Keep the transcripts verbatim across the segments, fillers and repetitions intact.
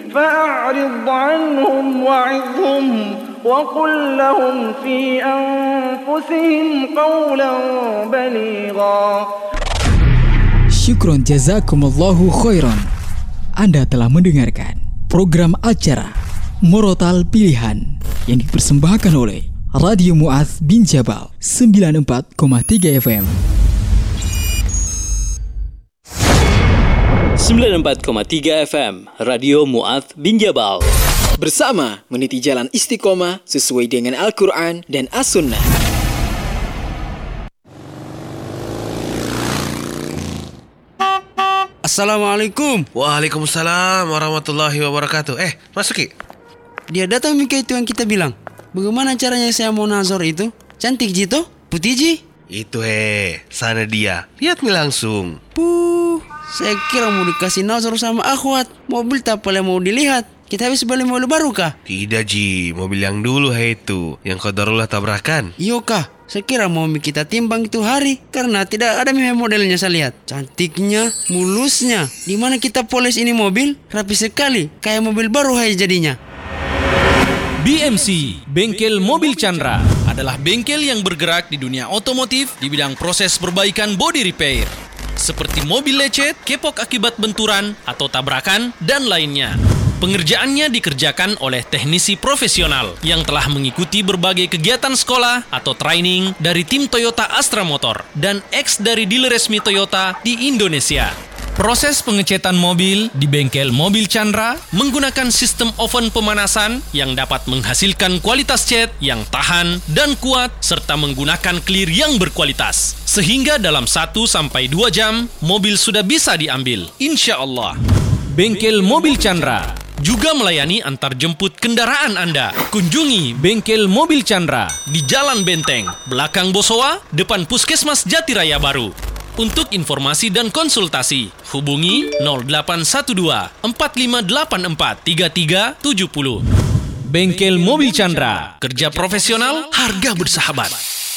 فأعرض عنهم وعظهم وقل لهم في أنفسهم قولا بليغا. Syukron jazakumullahu khairan. Anda telah mendengarkan program acara Murotal Pilihan yang dipersembahkan oleh Radio Mu'adz bin Jabal sembilan puluh empat koma tiga F M. sembilan puluh empat koma tiga F M Radio Mu'adz bin Jabal. Bersama meniti jalan istiqomah sesuai dengan Al-Quran dan As-Sunnah. Assalamualaikum. Waalaikumsalam warahmatullahi wabarakatuh. Eh, masuki. Dia datang Mika itu yang kita bilang. Bagaimana caranya saya mau nazar itu? Cantik Jito? Putih Ji? Itu he, sana dia. Lihat nih langsung. Puh, saya kira mau dikasih nazar sama akhwat. Mobil tak boleh mau dilihat. Kita habis beli mobil baru kah? Tidak Ji, mobil yang dulu he itu, yang qadarullah tabrakan. Iyo kah? Saya kira mau kita timbang itu hari karena tidak ada modelnya saya lihat. Cantiknya, mulusnya. Di mana kita polis ini mobil? Rapi sekali, kayak mobil baru hai jadinya. B M C, Bengkel Mobil Chandra, adalah bengkel yang bergerak di dunia otomotif di bidang proses perbaikan body repair. Seperti mobil lecet, kepok akibat benturan atau tabrakan, dan lainnya. Pengerjaannya dikerjakan oleh teknisi profesional yang telah mengikuti berbagai kegiatan sekolah atau training dari tim Toyota Astra Motor dan ex dari dealer resmi Toyota di Indonesia. Proses pengecetan mobil di Bengkel Mobil Chandra menggunakan sistem oven pemanasan yang dapat menghasilkan kualitas cat yang tahan dan kuat serta menggunakan clear yang berkualitas. Sehingga dalam satu sampai dua jam, mobil sudah bisa diambil. Insya Allah. Bengkel Mobil Chandra juga melayani antar jemput kendaraan Anda. Kunjungi Bengkel Mobil Chandra di Jalan Benteng, belakang Bosowa, depan Puskesmas Jatiraya Baru. Untuk informasi dan konsultasi, hubungi nol delapan satu dua empat lima delapan empat tiga tiga tujuh nol. Bengkel Mobil Chandra, kerja profesional, harga bersahabat.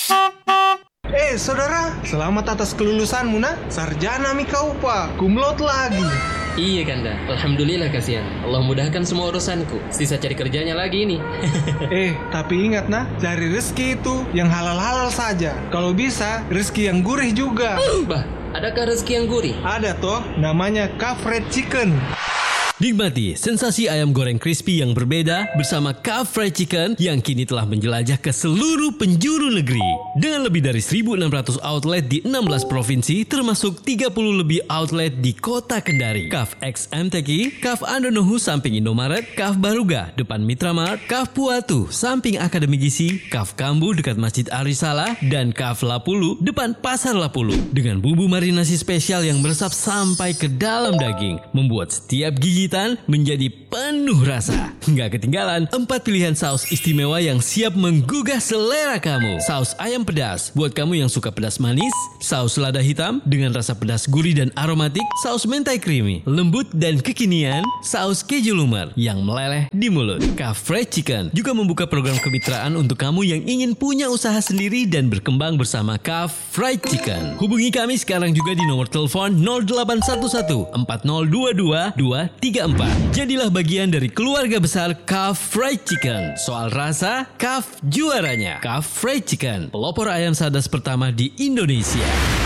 Eh saudara, selamat atas kelulusanmu nak. Sarjana mi kau pak, kumlot lagi. Iya Kanda, alhamdulillah kasihan. Allah mudahkan semua urusanku. Sisa cari kerjanya lagi nih. Eh, tapi ingat nah, cari rezeki itu yang halal-halal saja. Kalau bisa, rezeki yang gurih juga. Bah, adakah rezeki yang gurih? Ada toh, namanya Kaf Fried Chicken. Nikmati sensasi ayam goreng crispy yang berbeda bersama Kaf Fried Chicken yang kini telah menjelajah ke seluruh penjuru negeri. Dengan lebih dari seribu enam ratus outlet di enam belas provinsi termasuk tiga puluh lebih outlet di kota Kendari. Kaf X M T K, Kaf Andonohu samping Indomaret, Kaf Baruga depan Mitramart, Kaf Puatu samping Akademi Gizi, Kaf Kambu dekat Masjid Arisala, dan Kaf Lapulu depan Pasar Lapulu. Dengan bumbu marinasi spesial yang meresap sampai ke dalam daging, membuat setiap gigit menjadi penuh rasa. Nggak ketinggalan empat pilihan saus istimewa yang siap menggugah selera kamu. Saus ayam pedas buat kamu yang suka pedas manis, saus lada hitam dengan rasa pedas gurih dan aromatik, saus mentai creamy, lembut dan kekinian, saus keju lumer yang meleleh di mulut. Kaf Fried Chicken juga membuka program kemitraan untuk kamu yang ingin punya usaha sendiri dan berkembang bersama Kaf Fried Chicken. Hubungi kami sekarang juga di nomor telepon nol delapan satu satu empat nol dua dua dua tiga empat. Jadilah bagian dari keluarga besar Kaf Fried Chicken. Soal rasa, Kaf juaranya. Kaf Fried Chicken, pelopor ayam sadas pertama di Indonesia.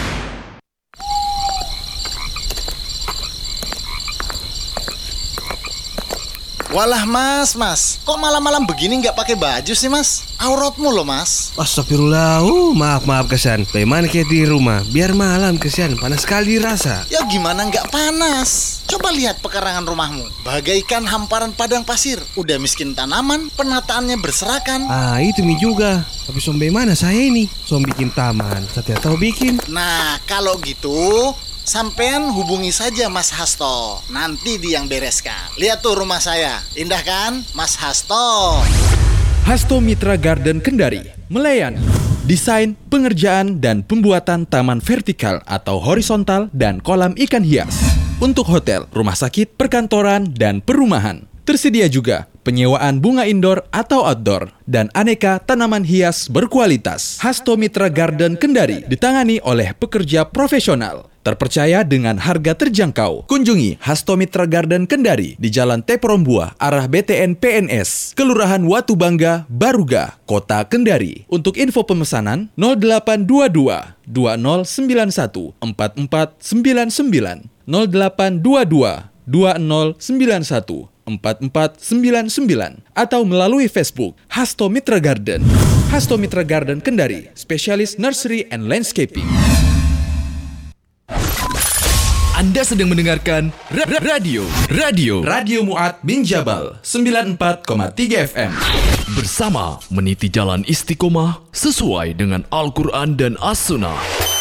Walah mas, mas, kok malam-malam begini nggak pakai baju sih mas? Auratmu loh mas. Astagfirullah, uh, maaf maaf Kesian. Bagaimana kayak di rumah? Biar malam Kesian, panas sekali rasa. Ya gimana nggak panas? Coba lihat pekarangan rumahmu, bagaikan hamparan padang pasir. Udah miskin tanaman, penataannya berserakan. Ah itu mi juga. Tapi som bagaimana saya ini? Som bikin taman, saya tidak tahu bikin. Nah kalau gitu, sampean hubungi saja Mas Hasto. Nanti dia yang bereskan. Lihat tuh rumah saya, indah kan Mas Hasto? Hasto Mitra Garden Kendari melayani desain, pengerjaan, dan pembuatan taman vertikal atau horizontal dan kolam ikan hias untuk hotel, rumah sakit, perkantoran, dan perumahan. Tersedia juga penyewaan bunga indoor atau outdoor dan aneka tanaman hias berkualitas. Hasto Mitra Garden Kendari ditangani oleh pekerja profesional terpercaya dengan harga terjangkau. Kunjungi Hasto Mitra Garden Kendari di Jalan Teporombuah, arah B T N P N S, Kelurahan Watu Bangga, Baruga, Kota Kendari. Untuk info pemesanan nol delapan dua dua dua nol sembilan satu empat empat sembilan sembilan, nol delapan dua dua dua nol sembilan satu empat empat sembilan sembilan, atau melalui Facebook Hasto Mitra Garden. Hasto Mitra Garden Kendari, spesialis nursery and landscaping. Anda sedang mendengarkan ra- ra- radio Radio Radio Mu'adz bin Jabal sembilan puluh empat koma tiga F M. Bersama meniti jalan istiqomah sesuai dengan Al-Quran dan As-Sunnah.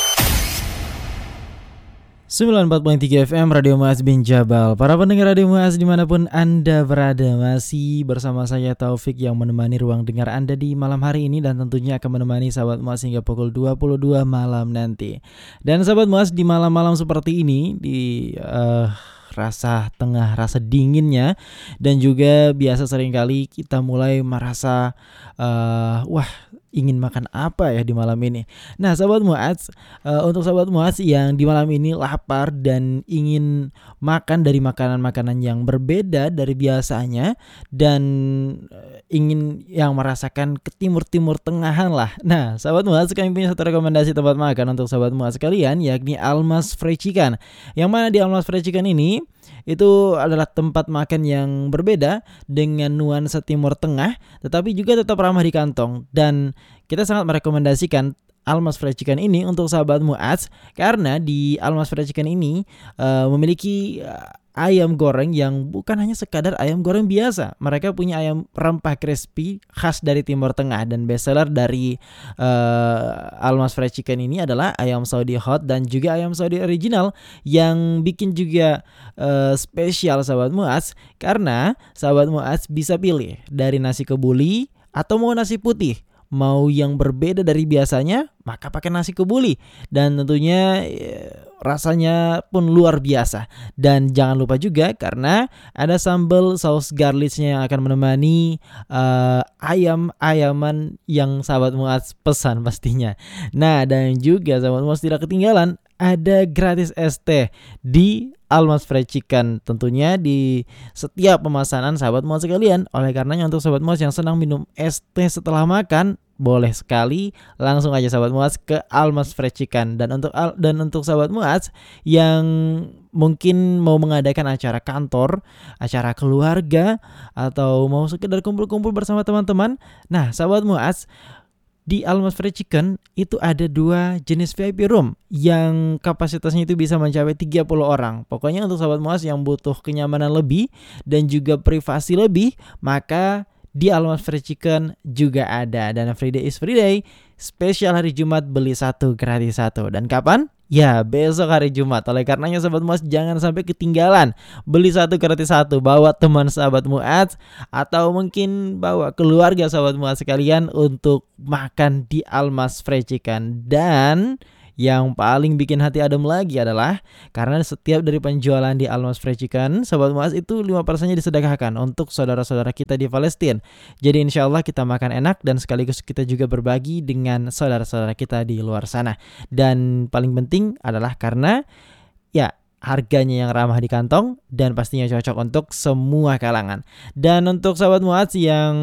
sembilan puluh empat koma tiga F M Radio Mu'adz bin Jabal. Para pendengar Radio Mu'adz dimanapun Anda berada, masih bersama saya Taufik yang menemani ruang dengar Anda di malam hari ini, dan tentunya akan menemani sahabat Mu'adz hingga pukul dua puluh dua malam nanti. Dan sahabat Mu'adz, di malam-malam seperti ini, di uh, rasa tengah rasa dinginnya, dan juga biasa seringkali kita mulai merasa uh, wah ingin makan apa ya di malam ini. Nah, sahabat Mu'adz, uh, untuk sahabat Mu'adz yang di malam ini lapar dan ingin makan dari makanan-makanan yang berbeda dari biasanya, dan uh, ingin yang merasakan ke timur-timur tengahan lah. Nah, sahabat Mu'adz, kami punya satu rekomendasi tempat makan untuk sahabat Mu'adz kalian, yakni Almas Fried Chicken. Yang mana di Almas Fried Chicken ini itu adalah tempat makan yang berbeda dengan nuansa Timur Tengah, tetapi juga tetap ramah di kantong. Dan kita sangat merekomendasikan Almas Fried Chicken ini untuk sahabat Mu'adz, karena di Almas Fried Chicken ini uh, memiliki uh, ayam goreng yang bukan hanya sekadar ayam goreng biasa. Mereka punya ayam rempah crispy khas dari Timur Tengah, dan bestseller dari uh, Almas Fried Chicken ini adalah ayam Saudi Hot dan juga ayam Saudi Original, yang bikin juga uh, spesial sahabat Mu'adz, karena sahabat Mu'adz bisa pilih dari nasi kebuli atau mau nasi putih. Mau yang berbeda dari biasanya, maka pakai nasi kebuli, dan tentunya eh, rasanya pun luar biasa. Dan jangan lupa juga karena ada sambal saus garlic-nya yang akan menemani uh, ayam-ayaman yang sahabat Mu'adz pesan pastinya. Nah, dan juga sahabat Mu'adz tidak ketinggalan, ada gratis es teh di Almas Fried Chicken, tentunya di setiap pemesanan sahabat Mu'adz sekalian. Oleh karenanya untuk sahabat Mu'adz yang senang minum es teh setelah makan, boleh sekali langsung aja sahabat Mu'adz ke Almas Fried Chicken. Dan untuk dan untuk sahabat Mu'adz yang mungkin mau mengadakan acara kantor, acara keluarga, atau mau sekedar kumpul-kumpul bersama teman-teman, nah sahabat Mu'adz, di Almas Fried Chicken itu ada dua jenis V I P room yang kapasitasnya itu bisa mencapai tiga puluh orang. Pokoknya untuk sahabat Mu'adz yang butuh kenyamanan lebih dan juga privasi lebih, maka di Almas Fried Chicken juga ada. Dan Free Day is Free Day, spesial hari Jumat beli satu gratis satu. Dan kapan? Ya, besok hari Jumat. Oleh karenanya sahabat Mu'adz jangan sampai ketinggalan. Beli satu gratis satu. Bawa teman sahabat Mu'adz, atau mungkin bawa keluarga sahabat Mu'adz sekalian untuk makan di Almas Fried Chicken. Dan yang paling bikin hati adem lagi adalah karena setiap dari penjualan di Almas Fried Chicken, sahabat Mu'adz, itu lima persennya disedekahkan untuk saudara-saudara kita di Palestina. Jadi insya Allah kita makan enak dan sekaligus kita juga berbagi dengan saudara-saudara kita di luar sana. Dan paling penting adalah karena ya harganya yang ramah di kantong dan pastinya cocok untuk semua kalangan. Dan untuk sahabat Mu'adz yang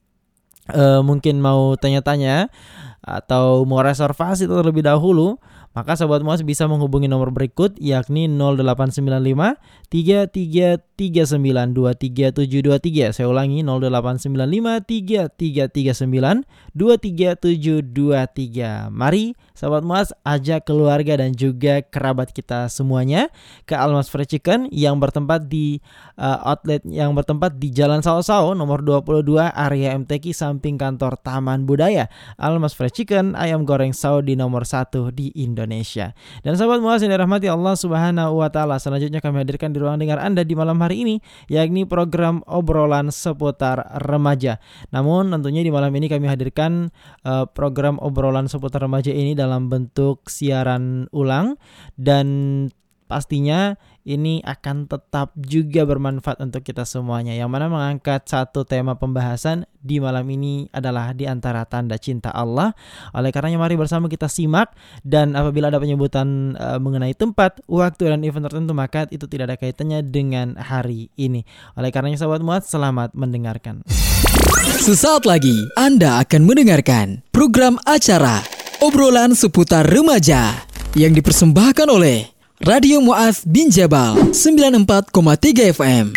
uh, mungkin mau tanya-tanya atau mau reservasi terlebih dahulu, maka sahabat Mu'adz bisa menghubungi nomor berikut, yakni nol delapan sembilan lima tiga tiga tiga sembilan dua tiga tujuh dua tiga. Saya ulangi, nol delapan sembilan lima tiga tiga tiga sembilan dua tiga tujuh dua tiga. Mari sahabat Mu'adz ajak keluarga dan juga kerabat kita semuanya ke Almas Fried Chicken yang bertempat di uh, outlet yang bertempat di Jalan Sao-Sao nomor dua puluh dua area M T Q samping kantor Taman Budaya. Almas Fried Chicken, ayam goreng Saudi nomor satu di Indonesia. Dan sahabat Mu'adz yang dirahmati Allah Subhanahu wa taala, selanjutnya kami hadirkan di ruang dengar Anda di malam hari ini, yakni program obrolan seputar remaja. Namun tentunya di malam ini kami hadirkan uh, program obrolan seputar remaja ini dalam bentuk siaran ulang, dan pastinya ini akan tetap juga bermanfaat untuk kita semuanya. Yang mana mengangkat satu tema pembahasan di malam ini adalah di antara tanda cinta Allah. Oleh karenanya mari bersama kita simak, dan apabila ada penyebutan uh, mengenai tempat, waktu dan event tertentu maka itu tidak ada kaitannya dengan hari ini. Oleh karenanya sahabat Mu'adz, selamat mendengarkan. Sesaat lagi Anda akan mendengarkan program acara Obrolan Seputar Remaja yang dipersembahkan oleh Radio Mu'adz bin Jabal sembilan puluh empat koma tiga F M.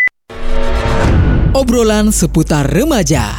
Obrolan Seputar Remaja.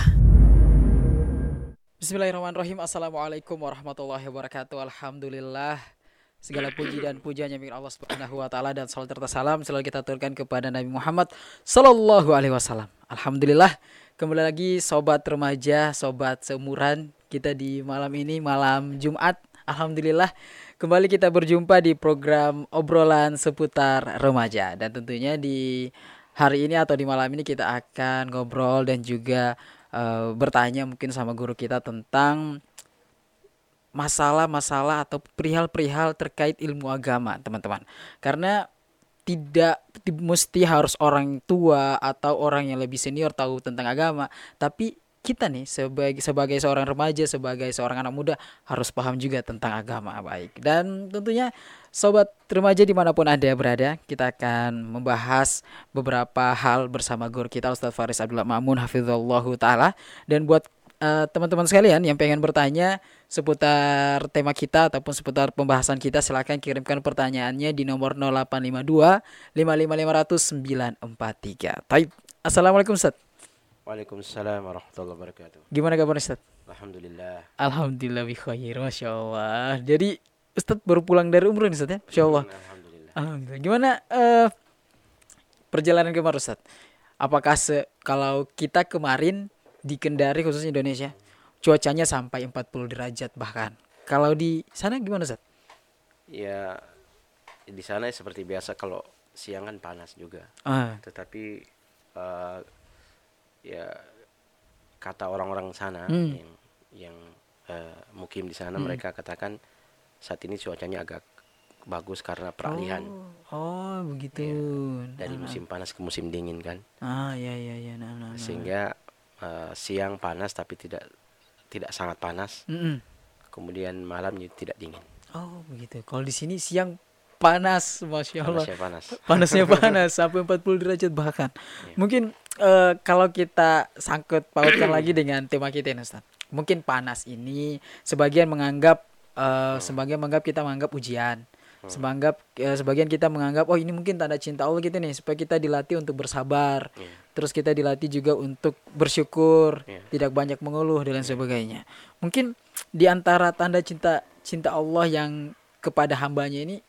Bismillahirrahmanirrahim. Assalamualaikum warahmatullahi wabarakatuh. Alhamdulillah, segala puji dan pujiannya milik Allah Subhanahu wa taala, dan salat serta salam selalu kita aturkan kepada Nabi Muhammad sallallahu alaihi wasallam. Alhamdulillah, kembali lagi sobat remaja, sobat seumuran kita di malam ini, malam Jumat. Alhamdulillah, kembali kita berjumpa di program Obrolan Seputar Remaja, dan tentunya di hari ini atau di malam ini kita akan ngobrol dan juga uh, bertanya mungkin sama guru kita tentang masalah-masalah atau perihal-perihal terkait ilmu agama, teman-teman. Karena tidak mesti harus orang tua atau orang yang lebih senior tahu tentang agama, tapi kita nih sebagai sebagai seorang remaja, sebagai seorang anak muda harus paham juga tentang agama. Baik, dan tentunya sobat remaja dimanapun Anda berada, kita akan membahas beberapa hal bersama guru kita Ustadz Faris Abdullah Ma'mun hafizallahu ta'ala. Dan buat uh, teman-teman sekalian yang pengen bertanya seputar tema kita ataupun seputar pembahasan kita, silakan kirimkan pertanyaannya di nomor nol delapan lima dua lima lima lima nol nol sembilan empat tiga. Baik, Assalamualaikum Ustadz. Waalaikumsalam warahmatullahi wabarakatuh. Gimana kabar Ustadz? Alhamdulillah. Alhamdulillah bikhair, Masya Allah. Jadi Ustadz baru pulang dari umroh nih Ustadz ya? Masya Allah. Alhamdulillah. Alhamdulillah. Gimana uh, perjalanan kemarin Ustadz? Apakah se kalau kita kemarin di Kendari khususnya Indonesia, cuacanya sampai empat puluh derajat bahkan. Kalau di sana gimana Ustadz? Ya, di sana seperti biasa, kalau siang kan panas juga. Ah. Tetapi uh, ya kata orang-orang sana hmm. yang yang uh, mukim di sana, hmm. mereka katakan saat ini cuacanya agak bagus karena peralihan. Oh, oh begitu. Ya, dari nah, musim panas ke musim dingin kan. Ah ya ya ya. Nah, nah, Sehingga uh, siang panas tapi tidak tidak sangat panas. Mm-mm. Kemudian malamnya tidak dingin. Oh begitu. Kalau di sini siang panas, Masya Allah. Panasnya panas. Panasnya panas sampai empat puluh derajat bahkan. Ya. Mungkin uh, kalau kita sangkut pautkan lagi dengan tema kita ini Ustaz. Mungkin panas ini sebagian menganggap uh, hmm. sebagian menganggap kita menganggap ujian. Hmm. Sebanggap, uh, sebagian kita menganggap oh ini mungkin tanda cinta Allah gitu nih, supaya kita dilatih untuk bersabar. Yeah. Terus kita dilatih juga untuk bersyukur, yeah. tidak banyak mengeluh dan lain sebagainya. Mungkin di antara tanda cinta cinta Allah yang kepada hambanya ini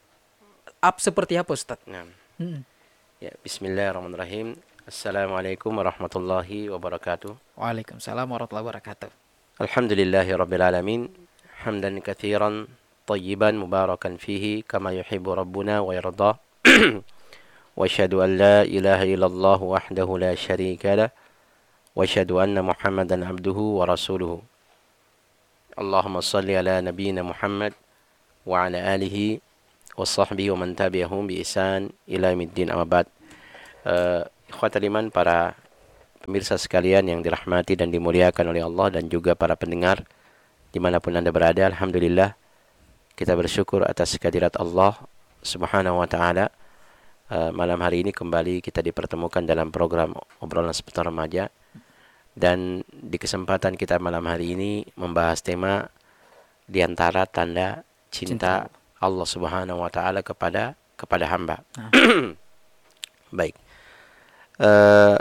Up seperti apa Ustaz? Nah. Hmm. Ya, bismillahirrahmanirrahim. Assalamualaikum warahmatullahi wabarakatuh. Waalaikumsalam warahmatullahi wabarakatuh. Alhamdulillahi rabbil alamin. Hamdan katsiran tayyiban mubarakan fihi kama yuhibbu rabbuna wa yarda. Wa asyhadu an la ilaha illallah wahdahu la syarika lah. Wa asyhadu anna Muhammadan abduhu wa rasuluhu. Allahumma salli ala nabiyyina Muhammad wa ala alihi wasahbihi wa man tabi'ahum bi ihsan ila yaumiddin, amma ba'd. Uh, ikhwatal iman, para pemirsa sekalian yang dirahmati dan dimuliakan oleh Allah, dan juga para pendengar dimanapun Anda berada, alhamdulillah kita bersyukur atas kehadirat Allah Subhanahu wa taala. Uh, malam hari ini kembali kita dipertemukan dalam program Obrolan Seputar Remaja, dan di kesempatan kita malam hari ini membahas tema di antara tanda cinta, cinta Allah Subhanahu wa taala kepada kepada hamba. Nah. Baik. Uh,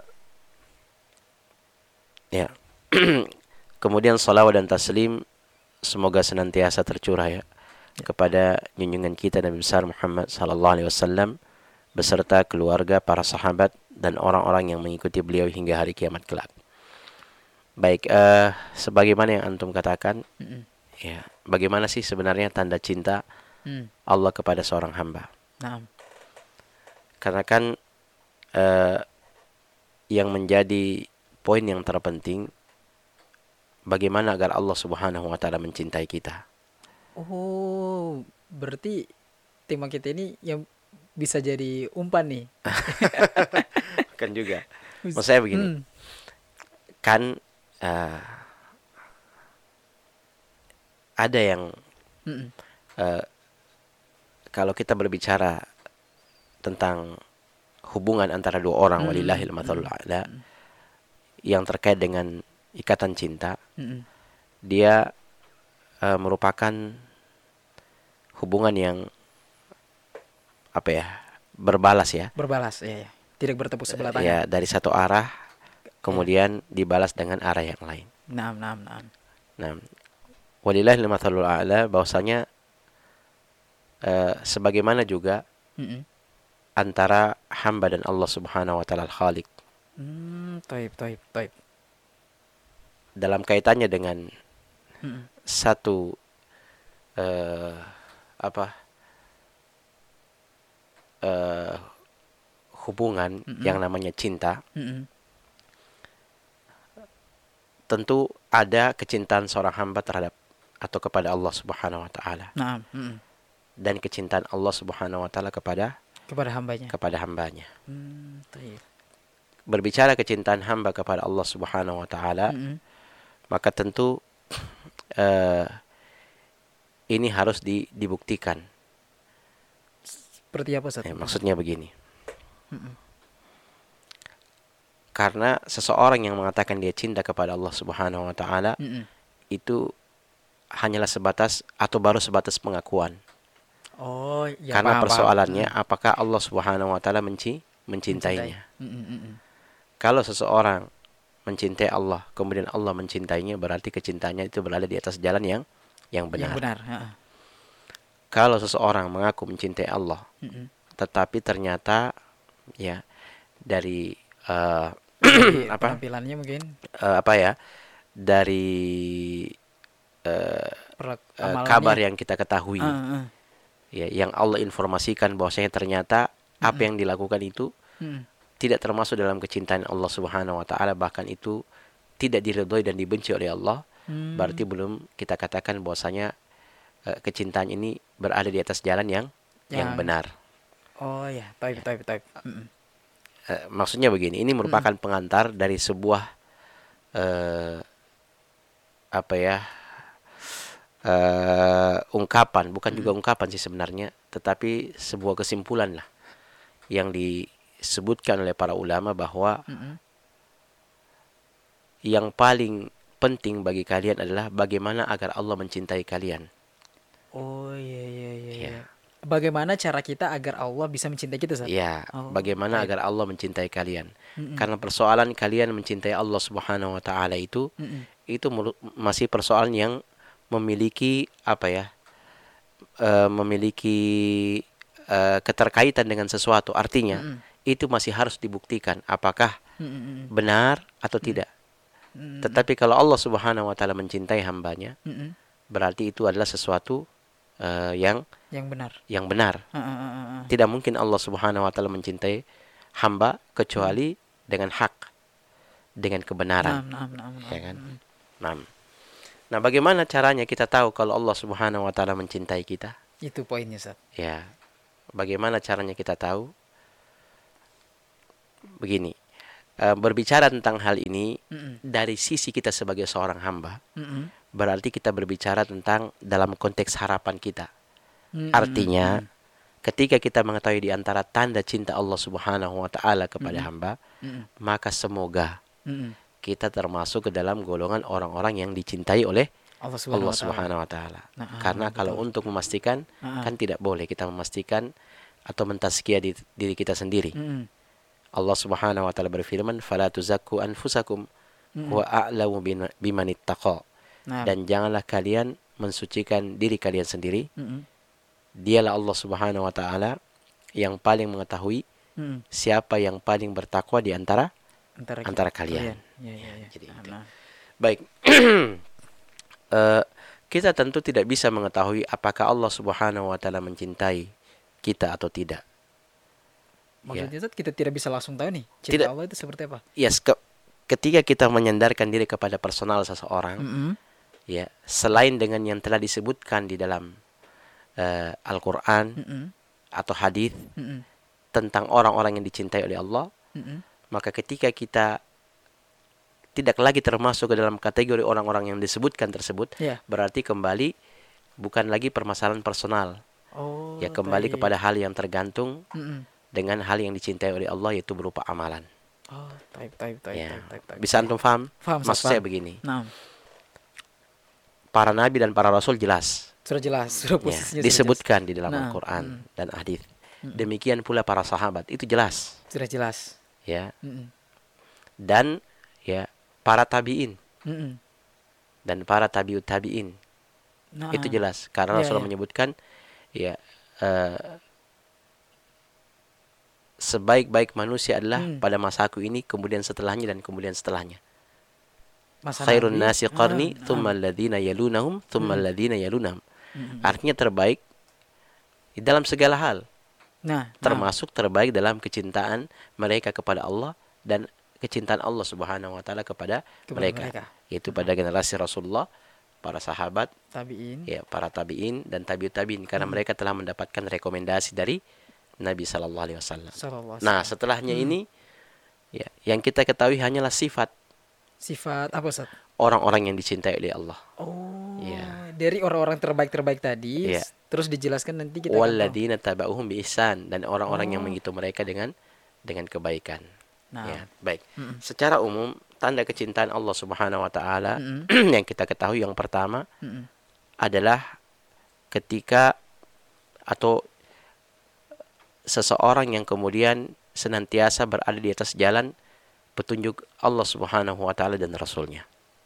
ya. Kemudian salawat dan taslim semoga senantiasa tercurah ya, ya. kepada junjungan kita Nabi besar Muhammad sallallahu alaihi wasallam beserta keluarga, para sahabat dan orang-orang yang mengikuti beliau hingga hari kiamat kelak. Baik, uh, sebagaimana yang antum katakan, mm-hmm. ya, bagaimana sih sebenarnya tanda cinta Hmm. Allah kepada seorang hamba? Nah. Karena kan uh, yang menjadi poin yang terpenting, bagaimana agar Allah Subhanahu wa taala mencintai kita. Oh, berarti tema kita ini yang bisa jadi umpan nih. Kan juga. Maksud saya begini. Hmm. Kan uh, ada yang hmm. uh, kalau kita berbicara tentang hubungan antara dua orang, hmm. walillahil mathalul a'la, hmm. yang terkait dengan ikatan cinta, hmm. dia uh, merupakan hubungan yang apa ya, berbalas ya. Berbalas, ya, ya. Tidak bertepuk sebelah tangan. Ya, dari satu arah kemudian ya. dibalas dengan arah yang lain. Naam, naam, naam. Nah, walillahil mathalul a'la, bahwasanya uh, sebagaimana juga mm-mm. antara hamba dan Allah Subhanahu wa taala Al-Khaliq. Hmm, taib, taib, taib. Dalam kaitannya dengan mm-mm. satu uh, apa? Uh, hubungan mm-mm. yang namanya cinta, mm-mm. tentu ada kecintaan seorang hamba terhadap atau kepada Allah Subhanahu wa taala. Nah, mm-mm. dan kecintaan Allah Subhanahu wa taala kepada kepada hambanya. Kepada hambanya. Hmm, Berbicara kecintaan hamba kepada Allah Subhanahu wa taala, mm-mm. maka tentu uh, ini harus di, dibuktikan. Seperti apa, Ustaz? Eh, maksudnya begini. Mm-mm. Karena seseorang yang mengatakan dia cinta kepada Allah Subhanahu wa taala, mm-mm. itu hanyalah sebatas atau baru sebatas pengakuan. Oh, ya, karena paham, persoalannya paham. apakah Allah Subhanahu wa taala menci mencintainya. Mm, mm, mm. Kalau seseorang mencintai Allah, kemudian Allah mencintainya, berarti kecintaannya itu berada di atas jalan yang yang benar. Yang benar, ya. Kalau seseorang mengaku mencintai Allah, mm, mm. tetapi ternyata ya dari uh, apa? Penampilannya mungkin Uh, apa ya? Dari uh, uh, kabar yang kita ketahui. Uh, uh. Ya, yang Allah informasikan bahwasanya ternyata mm-hmm. apa yang dilakukan itu mm-hmm. tidak termasuk dalam kecintaan Allah Subhanahu wa taala, bahkan itu tidak diridhoi dan dibenci oleh Allah, mm. berarti belum kita katakan bahwasanya uh, kecintaan ini berada di atas jalan yang yang, yang benar. Oh ya, taib, taib, taib. Mm-hmm. Uh, maksudnya begini, ini merupakan mm-hmm. pengantar dari sebuah uh, apa ya? Uh, ungkapan, bukan hmm. juga ungkapan sih sebenarnya, tetapi sebuah kesimpulan lah yang disebutkan oleh para ulama bahwa hmm. yang paling penting bagi kalian adalah bagaimana agar Allah mencintai kalian. Oh iya iya iya. Ya. Bagaimana cara kita agar Allah bisa mencintai kita, Ustaz? Ya, oh, bagaimana okay. agar Allah mencintai kalian? Hmm. Karena persoalan kalian mencintai Allah Subhanahu wa taala itu hmm. itu masih persoalan yang memiliki apa ya uh, memiliki uh, keterkaitan dengan sesuatu, artinya mm-hmm. itu masih harus dibuktikan apakah mm-hmm. benar atau mm-hmm. tidak. Mm-hmm. Tetapi kalau Allah Subhanahu wa taala mencintai hambanya, mm-hmm. berarti itu adalah sesuatu uh, yang yang benar. Yang benar. Uh-uh-uh-uh. Tidak mungkin Allah Subhanahu wa taala mencintai hamba kecuali mm-hmm. dengan hak, dengan kebenaran. Naam, naam, naam, ya kan? Naam. Nah, bagaimana caranya kita tahu kalau Allah Subhanahu wa taala mencintai kita? Itu poinnya, Ustaz. Ya. Bagaimana caranya kita tahu? Begini. E, berbicara tentang hal ini Mm-mm. dari sisi kita sebagai seorang hamba, Mm-mm. berarti kita berbicara tentang dalam konteks harapan kita. Mm-mm. Artinya, ketika kita mengetahui di antara tanda cinta Allah Subhanahu wa taala kepada Mm-mm. hamba, Mm-mm. maka semoga Mm-mm. kita termasuk ke dalam golongan orang-orang yang dicintai oleh Allah Subhanahu, Allah Subhanahu wa taala. Nah, karena betul. Kalau untuk memastikan nah, kan tidak boleh kita memastikan atau mentazkiyah di, diri kita sendiri. Mm. Allah Subhanahu wa taala berfirman, "Fala tuzakku anfusakum mm. wa a'lamu biman ittaqa." Nah. Dan janganlah kalian mensucikan diri kalian sendiri. Mm. Dialah Allah Subhanahu wa taala yang paling mengetahui mm. siapa yang paling bertakwa di antara antara, antara kalian. kalian. Ya, ya, ya. Jadi, nah. Baik, uh, kita tentu tidak bisa mengetahui apakah Allah Subhanahu wa taala mencintai kita atau tidak. Maksudnya ya. Kita tidak bisa langsung tahu nih cinta tidak, Allah itu seperti apa? Yes, ke, ketika kita menyandarkan diri kepada personal seseorang, mm-hmm. ya, selain dengan yang telah disebutkan di dalam uh, Al-Quran, mm-hmm. atau hadis Mm-mm. tentang orang-orang yang dicintai oleh Allah, Mm-mm. maka ketika kita tidak lagi termasuk ke dalam kategori orang-orang yang disebutkan tersebut, Ya. berarti kembali bukan lagi permasalahan personal. Oh, Ya kembali baik. kepada hal yang tergantung Mm-mm. dengan hal yang dicintai oleh Allah, yaitu berupa amalan. Oh, taib, taib, taib, Ya. taib, taib, taib. Bisa antum paham? Paham, Ustaz, Maksud saya paham. begini. Nah, Para nabi dan para rasul jelas. sudah jelas, sudah Ya, posisinya sudah disebutkan jelas. di dalam Nah, Al-Quran mm, dan hadis. Mm-mm. Demikian pula para sahabat, itu jelas. sudah jelas. Ya. Mm-mm. Dan ya para tabi'in Mm-mm. dan para tabi'ut tabi'in. Nah, Itu jelas karena ya, Rasulullah ya. menyebutkan ya eh, sebaik-baik manusia adalah Hmm. pada masaku ini, kemudian setelahnya dan kemudian setelahnya. Masa Khairun Nabi. nasi qarni, Ah, thumma ah. alladhina yalunahum, thumma Hmm. alladhina yalunahum. Mm-mm. Artinya terbaik di dalam segala hal, Nah, termasuk terbaik dalam kecintaan mereka kepada Allah dan kecintaan Allah Subhanahu wa taala kepada, Kepada mereka, mereka. yaitu pada generasi Rasulullah, para sahabat, tabiin. ya para tabi'in dan tabi'ut tabi'in, karena mereka telah mendapatkan rekomendasi dari Nabi sallallahu alaihi wasallam. Sallallahu alaihi Nah, wasallam. setelahnya Hmm. ini ya yang kita ketahui hanyalah sifat Sifat apa, Ustaz? orang-orang yang dicintai oleh Allah. Oh, Ya. dari orang-orang terbaik-terbaik tadi, Iya. terus dijelaskan nanti kita akan tahu. Walladzina taba'uhum bi ihsan, dan orang-orang yang Oh. mengikuti mereka dengan dengan kebaikan. Nah. Ya, baik. Mm-mm. Secara umum tanda kecintaan Allah Subhanahu wa taala Mm-mm. yang kita ketahui yang pertama Mm-mm. adalah ketika atau seseorang yang kemudian senantiasa berada di atas jalan petunjuk Allah Subhanahu wa taala dan Rasulnya.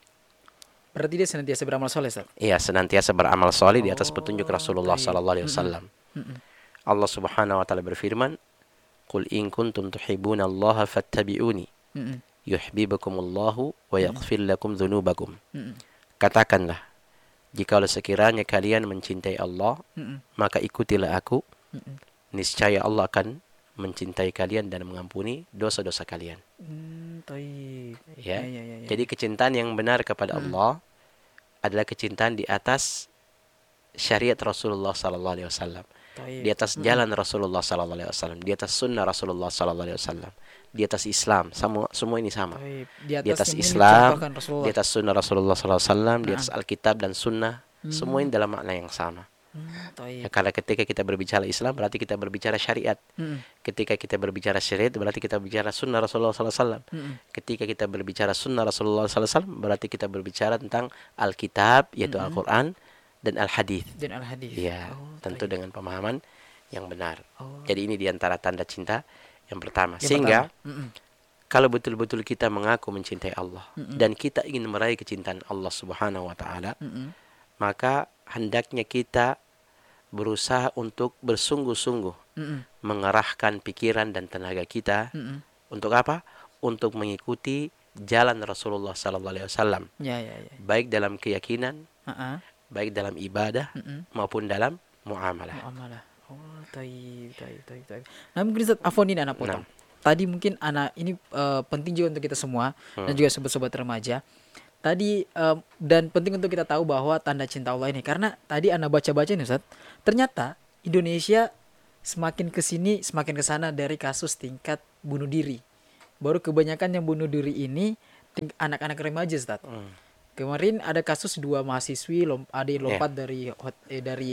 Berarti dia senantiasa beramal soleh, Ustaz? Iya, senantiasa beramal soleh di atas petunjuk Rasulullah sallallahu alaihi wasallam. Mm-mm. Allah Subhanahu wa taala berfirman, "Qul in kuntum tuhibbunallaha fattabi'uni Mm-mm. yuhibbukumullahu wa yaghfir lakum dzunubakum." Mm-mm. Katakanlah, jikalau sekiranya kalian mencintai Allah, Mm-mm. maka ikutilah aku. Mm-mm. Niscaya Allah akan mencintai kalian dan mengampuni dosa-dosa kalian. Hmm, taib. Ya. Ya, ya, ya, ya. Jadi kecintaan yang benar kepada Hmm. Allah adalah kecintaan di atas syariat Rasulullah sallallahu alaihi wasallam. Taib. Di atas Hmm. jalan Rasulullah sallallahu alaihi wasallam, di atas sunnah Rasulullah sallallahu alaihi wasallam, di atas Islam, semua semua ini sama. Taib. Di Di atas atas yang Islam, dicontohkan Rasulullah. di atas sunnah Rasulullah sallallahu alaihi wasallam, di Nah. atas Alkitab dan sunnah, Hmm. semua ini dalam makna yang sama. Hmm, taib. Ya, karena ketika kita berbicara Islam berarti kita berbicara syariat. Hmm. Ketika kita berbicara syariat berarti kita berbicara sunnah Rasulullah sallallahu alaihi wasallam. Hmm. Ketika kita berbicara sunnah Rasulullah sallallahu alaihi wasallam berarti kita berbicara tentang Alkitab, yaitu Hmm. Al-Quran dan Al-Hadis. Dan al-hadis. Ya, Oh, tentu taib. dengan pemahaman yang benar. Oh. Jadi ini diantara tanda cinta yang pertama. Yang Sehingga pertama. Mm-mm. kalau betul-betul kita mengaku mencintai Allah Mm-mm. dan kita ingin meraih kecintaan Allah Subhanahu wa taala, Mm-mm. maka hendaknya kita berusaha untuk bersungguh-sungguh Mm-mm. mengerahkan pikiran dan tenaga kita Mm-mm. untuk apa? Untuk mengikuti jalan Rasulullah sallallahu alaihi wasallam. Ya, ya, ya. Baik dalam keyakinan, Uh-uh. baik dalam ibadah Mm-mm. maupun dalam muamalah. Muamalah. Oh, taib, taib, taib, taib. Nah, mungkin Ustaz, Afwan ini anak potong. Tadi mungkin anak ini eh, penting juga untuk kita semua Hmm. dan juga sobat-sobat remaja. Tadi eh, dan penting untuk kita tahu bahwa tanda cinta Allah ini, karena tadi anak baca-baca nih Ustaz, ternyata Indonesia semakin kesini semakin kesana dari kasus tingkat bunuh diri. Baru kebanyakan yang bunuh diri ini ting- anak-anak remaja Ustaz. Hmm. Kemarin ada kasus dua mahasiswi lom, ada yang lompat Yeah. dari hot- eh, dari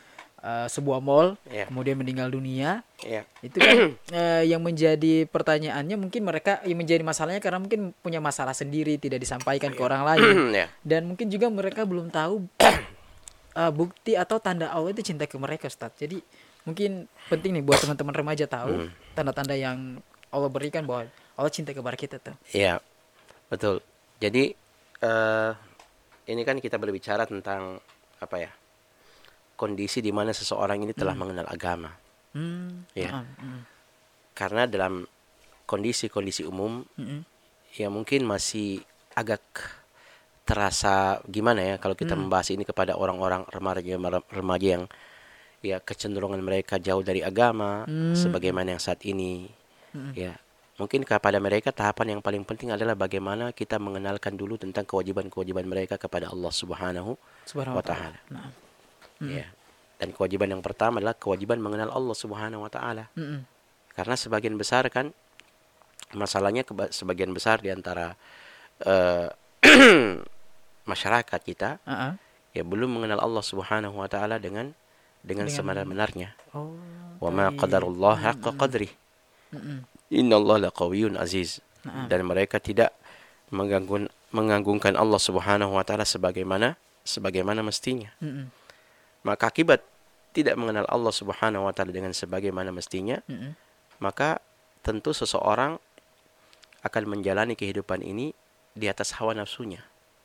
eh, sebuah mall, Yeah. kemudian meninggal dunia. Yeah. Itu kan eh, yang menjadi pertanyaannya, mungkin mereka yang menjadi masalahnya karena mungkin punya masalah sendiri, tidak disampaikan ke orang lain. Yeah. Dan mungkin juga mereka belum tahu eh, bukti atau tanda Allah itu cinta ke mereka, Ustaz. Jadi mungkin penting nih buat teman-teman remaja tahu Hmm. tanda-tanda yang Allah berikan bahwa Allah cinta kepada kita tuh. Iya, betul. Jadi eh ini kan kita berbicara tentang apa ya? Kondisi di mana seseorang ini telah Hmm. mengenal agama. Hmm. Ya. Maaf. Hmm. Karena dalam kondisi-kondisi umum Mm-mm. ya mungkin masih agak terasa gimana ya kalau kita Hmm. membahas ini kepada orang-orang remaja remaja yang ya kecenderungan mereka jauh dari agama Hmm. sebagaimana yang saat ini. Mm-mm. Ya, mungkin kepada mereka tahapan yang paling penting adalah bagaimana kita mengenalkan dulu tentang kewajiban-kewajiban mereka kepada Allah Subhanahu Subhanahu wa taala. Nah. Mm. Ya. Dan kewajiban yang pertama adalah kewajiban mengenal Allah Subhanahu wa taala. Mm-mm. Karena sebagian besar kan masalahnya keba- sebagian besar di antara uh, masyarakat kita Uh-uh. ya belum mengenal Allah Subhanahu wa taala dengan dengan, dengan sebenar-benarnya. Oh. Wa ma qadarullah haqqa qadrih. Innallaha laqawiyyun aziz. Nah. Dan mereka tidak mengganggu, menganggungkan Allah Subhanahu wa taala sebagaimana sebagaimana mestinya. Mm-mm. Maka akibat tidak mengenal Allah Subhanahu wa taala dengan sebagaimana mestinya, Mm-mm. maka tentu seseorang akan menjalani kehidupan ini di atas hawa nafsunya.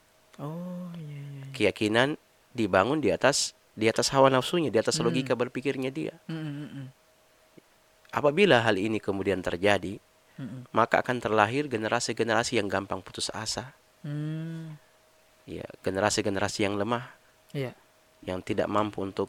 Oh, iya, iya. Keyakinan dibangun di atas di atas hawa nafsunya, di atas Mm. logika berpikirnya dia. Mm-mm. Apabila hal ini kemudian terjadi, Mm-mm. maka akan terlahir generasi-generasi yang gampang putus asa. Mm. Ya, generasi-generasi yang lemah, Iya. yang tidak mampu untuk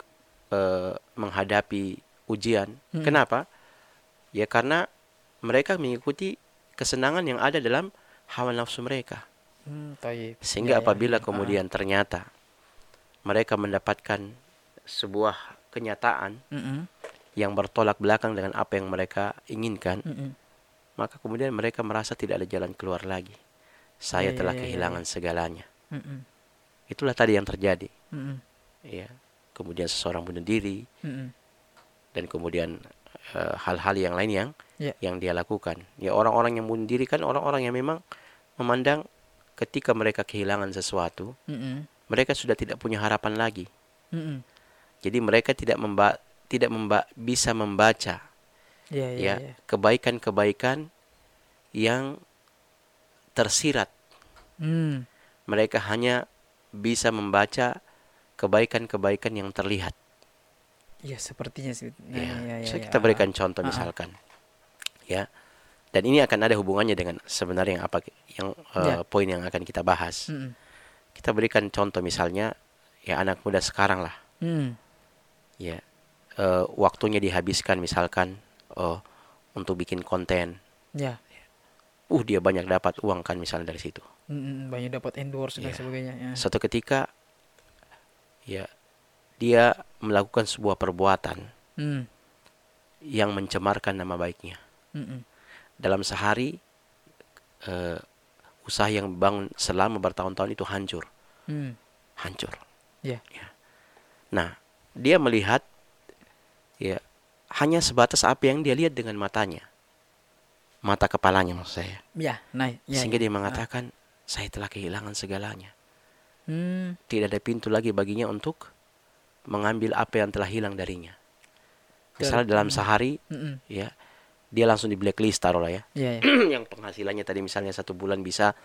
uh, menghadapi ujian. Mm. Kenapa? Ya karena mereka mengikuti kesenangan yang ada dalam hawa nafsu mereka. Hmm, taib. Sehingga Ya, ya, apabila ya. kemudian ternyata mereka mendapatkan sebuah kenyataan Mm-mm. yang bertolak belakang dengan apa yang mereka inginkan, Mm-mm. maka kemudian mereka merasa tidak ada jalan keluar lagi. Saya Ya, ya, telah ya, ya, kehilangan ya. segalanya. Mm-mm. Itulah tadi yang terjadi. Mm-mm. Ya, kemudian seseorang bunuh diri, Mm-mm. dan kemudian uh, hal-hal yang lain yang Ya. yang dia lakukan. Ya, orang-orang yang bunuh diri kan orang-orang yang memang memandang ketika mereka kehilangan sesuatu, Mm-mm. mereka sudah tidak punya harapan lagi. Mm-mm. Jadi mereka tidak memba tidak memba bisa membaca Ya, ya, ya ya. kebaikan-kebaikan yang tersirat. Hmm. Mereka hanya bisa membaca kebaikan-kebaikan yang terlihat. Ya, sepertinya sih. Nah, Ya, ya, ya, so ya. kita berikan contoh Ah, ah. misalkan, ya, dan ini akan ada hubungannya dengan sebenarnya yang apa yang uh, Ya. poin yang akan kita bahas. Mm-mm. Kita berikan contoh misalnya, ya anak muda sekarang lah, Hmm. ya, uh, waktunya dihabiskan misalkan uh, untuk bikin konten. Ya. Uh dia banyak dapat uang kan misalnya dari situ. Mm-mm. Banyak dapat endorse dan Ya. sebagainya. Ya. Suatu ketika, ya dia melakukan sebuah perbuatan Hmm. yang mencemarkan nama baiknya. Mm-mm. Dalam sehari uh, usaha yang dibangun selama bertahun-tahun itu hancur, Hmm. hancur. Ya. Nah, dia melihat ya hanya sebatas apa yang dia lihat dengan matanya, mata kepalanya maksud saya. Ya, nah, ya, Sehingga ya. dia mengatakan, saya telah kehilangan segalanya. Hmm. Tidak ada pintu lagi baginya untuk mengambil apa yang telah hilang darinya. Misalnya dalam sehari, Mm-mm. ya dia langsung di blacklist taruhlah ya. Ya, ya. Yang penghasilannya tadi misalnya satu bulan bisa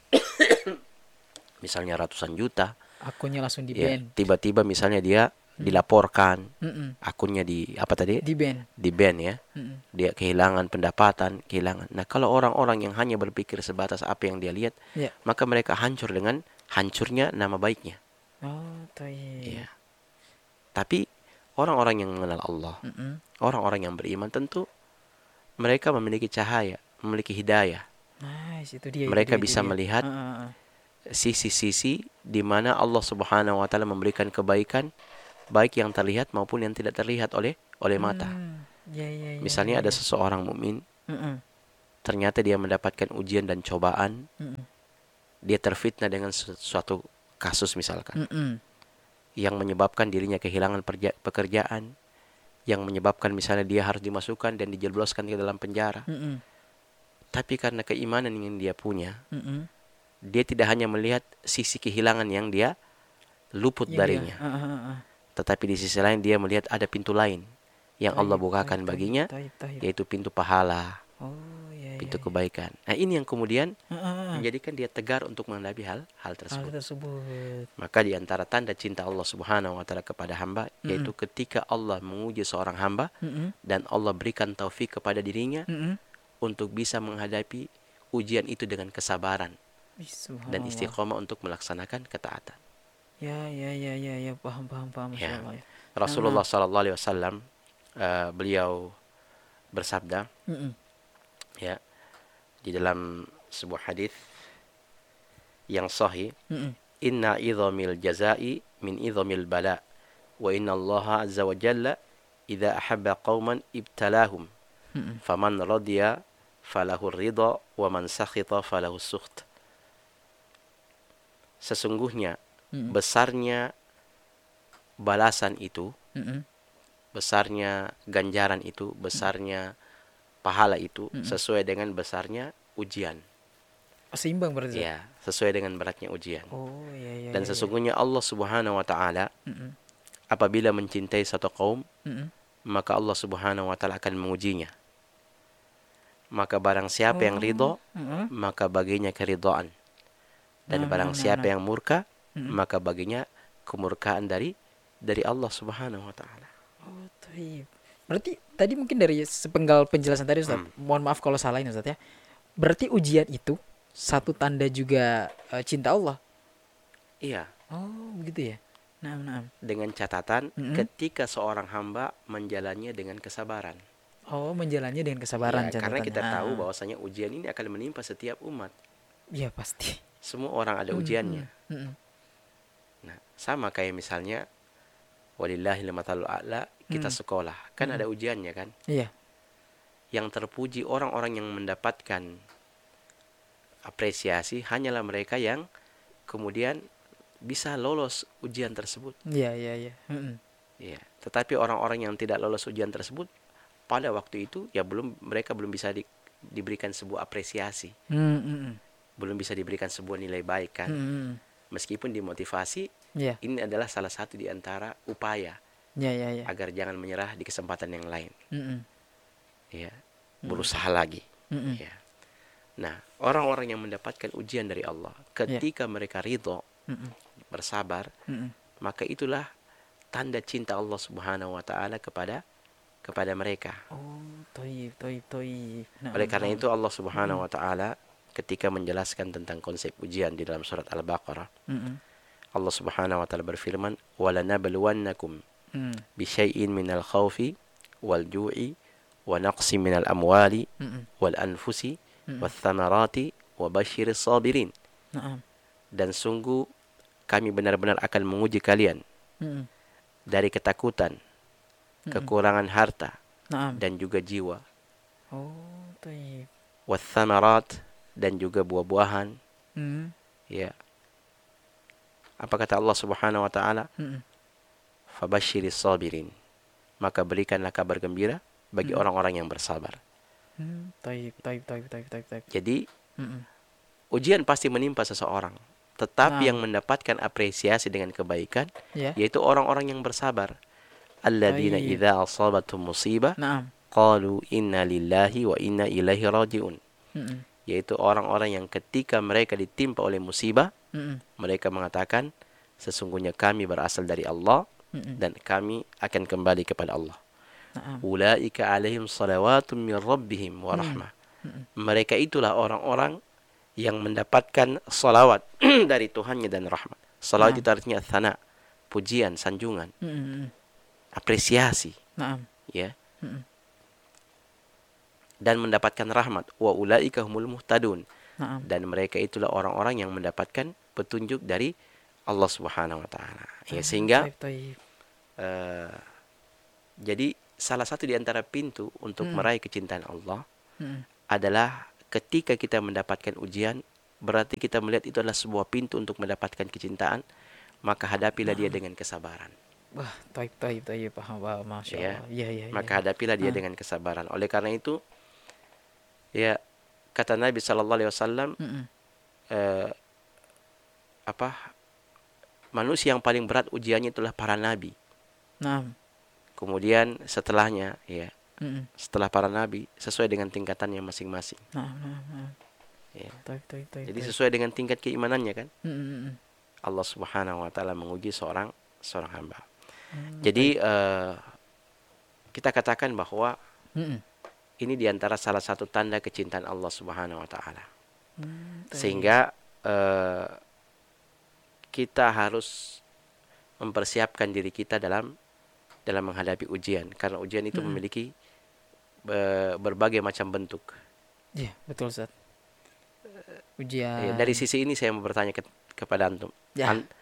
misalnya ratusan juta. Akunnya langsung di Ya, ban. tiba-tiba misalnya dia dilaporkan, Mm-mm. akunnya di apa tadi? Di ban. Di ban ya. Mm-mm. Dia kehilangan pendapatan, kehilangan. Nah, kalau orang-orang yang hanya berpikir sebatas apa yang dia lihat, Ya. maka mereka hancur dengan hancurnya nama baiknya. Oh, taib. Ya. Tapi orang-orang yang mengenal Allah, Mm-mm. orang-orang yang beriman tentu mereka memiliki cahaya, memiliki hidayah. Nice, itu dia. itu Mereka dia, itu bisa dia. melihat Ah, ah, ah. sisi-sisi di mana Allah Subhanahu wa taala memberikan kebaikan baik yang terlihat maupun yang tidak terlihat oleh oleh mata. Hmm. Ya, ya, ya, Misalnya ya, ada ya. seseorang mukmin, Mm-mm. ternyata dia mendapatkan ujian dan cobaan, Mm-mm. dia terfitnah dengan su- suatu kasus misalkan Mm-mm. yang menyebabkan dirinya kehilangan perja- pekerjaan, yang menyebabkan misalnya dia harus dimasukkan dan dijebloskan ke dalam penjara. Mm-mm. Tapi karena keimanan yang dia punya, Mm-mm. dia tidak hanya melihat sisi kehilangan yang dia luput Yang darinya, dia- ah, ah, ah. tetapi di sisi lain dia melihat ada pintu lain yang Taib, Allah bukakan taib, baginya, taib, taib. yaitu pintu pahala, Oh, ya, pintu ya, ya. kebaikan. Nah, ini yang kemudian Ah, ah, ah. menjadikan dia tegar untuk menghadapi hal hal Hal tersebut. tersebut. Maka di antara tanda cinta Allah Subhanahu wa taala kepada hamba, Mm-mm. yaitu ketika Allah menguji seorang hamba Mm-mm. dan Allah berikan taufik kepada dirinya Mm-mm. untuk bisa menghadapi ujian itu dengan kesabaran Ih, subhanallah. dan istiqomah untuk melaksanakan ketaatan. Ya, ya, ya, ya, ya, paham, paham, paham. Masya Ya. Allah, ya. Rasulullah sallallahu alaihi wasallam uh, beliau bersabda, Mm-mm. ya, di dalam sebuah hadis yang sahih, Mm-mm. inna idhamil jazai min idhamil bala Wa inna Allah azza wa jalla idza ahabba qauman ibtalahum. Mm-mm. Faman radiya falahu ridha wa man sakhita falahu sukht. Sesungguhnya Mm-mm. besarnya balasan itu, Mm-mm. besarnya ganjaran itu, besarnya pahala itu Mm-mm. sesuai dengan besarnya ujian. Seimbang berarti. Ya, sesuai dengan beratnya ujian. Oh, iya iya. Dan iya, sesungguhnya Allah Subhanahu wa taala iya. Mm-mm. apabila mencintai satu kaum, Mm-mm. maka Allah Subhanahu wa taala akan mengujinya. Maka barang siapa yang Oh, ridho, mm-mm. maka baginya keridhaan. Dan Nah, barang nah, siapa nah. yang murka, Mm-mm. maka baginya kemurkaan dari dari Allah Subhanahu wa taala. Oh, taib. Berarti tadi mungkin dari sepenggal penjelasan tadi Ustaz, Hmm. mohon maaf kalau salah ini Ustaz ya. Berarti ujian itu satu tanda juga eh, cinta Allah. Iya, Oh, begitu ya. Nah, nah. dengan catatan Mm-mm. ketika seorang hamba menjalannya dengan kesabaran. Oh, menjalannya dengan kesabaran Ya, karena catatannya. kita tahu Ah. bahwasanya ujian ini akan menimpa setiap umat. Iya, pasti. Semua orang ada Mm, ujiannya. mm, mm. Nah, sama kayak misalnya walillahil mathalul a'la, kita Mm. sekolah, kan Mm. ada ujiannya kan? Iya. Yang terpuji orang-orang yang mendapatkan apresiasi hanyalah mereka yang kemudian bisa lolos ujian tersebut. Iya, iya, iya. Mm-mm. Ya, tetapi orang-orang yang tidak lolos ujian tersebut pada waktu itu ya belum mereka belum bisa di, diberikan sebuah apresiasi. Mm, mm, mm. Belum bisa diberikan sebuah nilai baik kan. Mm, mm. Meskipun dimotivasi, Iya. ini adalah salah satu di antara upaya Iya, iya, iya. agar jangan menyerah di kesempatan yang lain. Mm-mm. Ya, berusaha lagi. Mm-mm. Ya. Nah, orang-orang yang mendapatkan ujian dari Allah, ketika mereka ridho, Mm-mm. bersabar, Mm-mm. maka itulah tanda cinta Allah Subhanahu wa taala kepada kepada mereka. Oh, toib, toib, toib. Nah, Oleh karena nah. itu Allah Subhanahu wa taala ketika menjelaskan tentang konsep ujian di dalam surat Al-Baqarah, Mm-mm. Allah Subhanahu wa taala berfirman, "Walanabluwannakum Mm. bisyai'in minal khaufi wal ju'i wa naqsin minal amwali Mm-mm. wal anfusi Mm-mm. wath thamarati wa basyiris sabirin." Naam. Dan sungguh kami benar-benar akan menguji kalian Mm-mm. dari ketakutan, Mm-mm. kekurangan harta, Naam. dan juga jiwa. Oh, toib. Wath thamarat, dan juga buah-buahan. Mm. Ya. Apa kata Allah Subhanahu wa taala? Mm-mm. Fabasyiris sabirin. Maka berikanlah kabar gembira bagi Mm. orang-orang yang bersabar. Mm. Toib, toib, toib, toib, toib, toib. Jadi Mm-mm. ujian pasti menimpa seseorang, tetapi Nah. yang mendapatkan apresiasi dengan kebaikan Ya. yaitu orang-orang yang bersabar. Alladzina Baik. idza asabathum musibah Naam. qalu inna lillahi wa inna ilaihi rajiun. Mm-mm. Yaitu orang-orang yang ketika mereka ditimpa oleh musibah, Mm-mm. mereka mengatakan sesungguhnya kami berasal dari Allah Mm-mm. dan kami akan kembali kepada Allah. Naam. Ulaika alaihim salawatun min rabbihim wa rahmah. Mm-mm. Mereka itulah orang-orang yang mendapatkan salawat dari Tuhannya dan rahmat. Salawat Naam. itu artinya thana, pujian, sanjungan, Mm-mm. apresiasi, Naam. ya. Mm-mm. Dan mendapatkan rahmat. Wa ulaika humul muhtadun. Naam. Dan mereka itulah orang-orang yang mendapatkan petunjuk dari Allah Subhanahu wa taala. Ya, sehingga Toib, toib. uh, jadi salah satu di antara pintu untuk Mm. meraih kecintaan Allah Mm. adalah ketika kita mendapatkan ujian, berarti kita melihat itu adalah sebuah pintu untuk mendapatkan kecintaan, maka hadapilah dia dengan kesabaran. Wah, toib, toib, toib. Paham, paham. Masya Ya. Allah. Iya, iya, Maka iya. hadapilah dia Ah. dengan kesabaran. Oleh karena itu, ya kata Nabi Shallallahu Alaihi Wasallam, Mm-mm. eh, apa manusia yang paling berat ujiannya itulah para nabi. Naam. Kemudian setelahnya, ya Mm-mm. setelah para nabi sesuai dengan tingkatannya masing-masing. Naam, naam, naam. Ya. Toib, toib, toib. Jadi toib. sesuai dengan tingkat keimanannya kan, Mm-mm. Allah Subhanahu Wa Taala menguji seorang seorang hamba. Mm, Jadi eh, kita katakan bahwa Mm-mm. ini diantara salah satu tanda kecintaan Allah Subhanahu Wa Taala. Mm, toib. Sehingga eh, kita harus mempersiapkan diri kita dalam dalam menghadapi ujian, karena ujian itu Mm-mm. memiliki eh, berbagai macam bentuk. Iya, betul Ustaz. Ujian. Ya, dari sisi ini saya mau bertanya ke, kepada antum. Ya. An-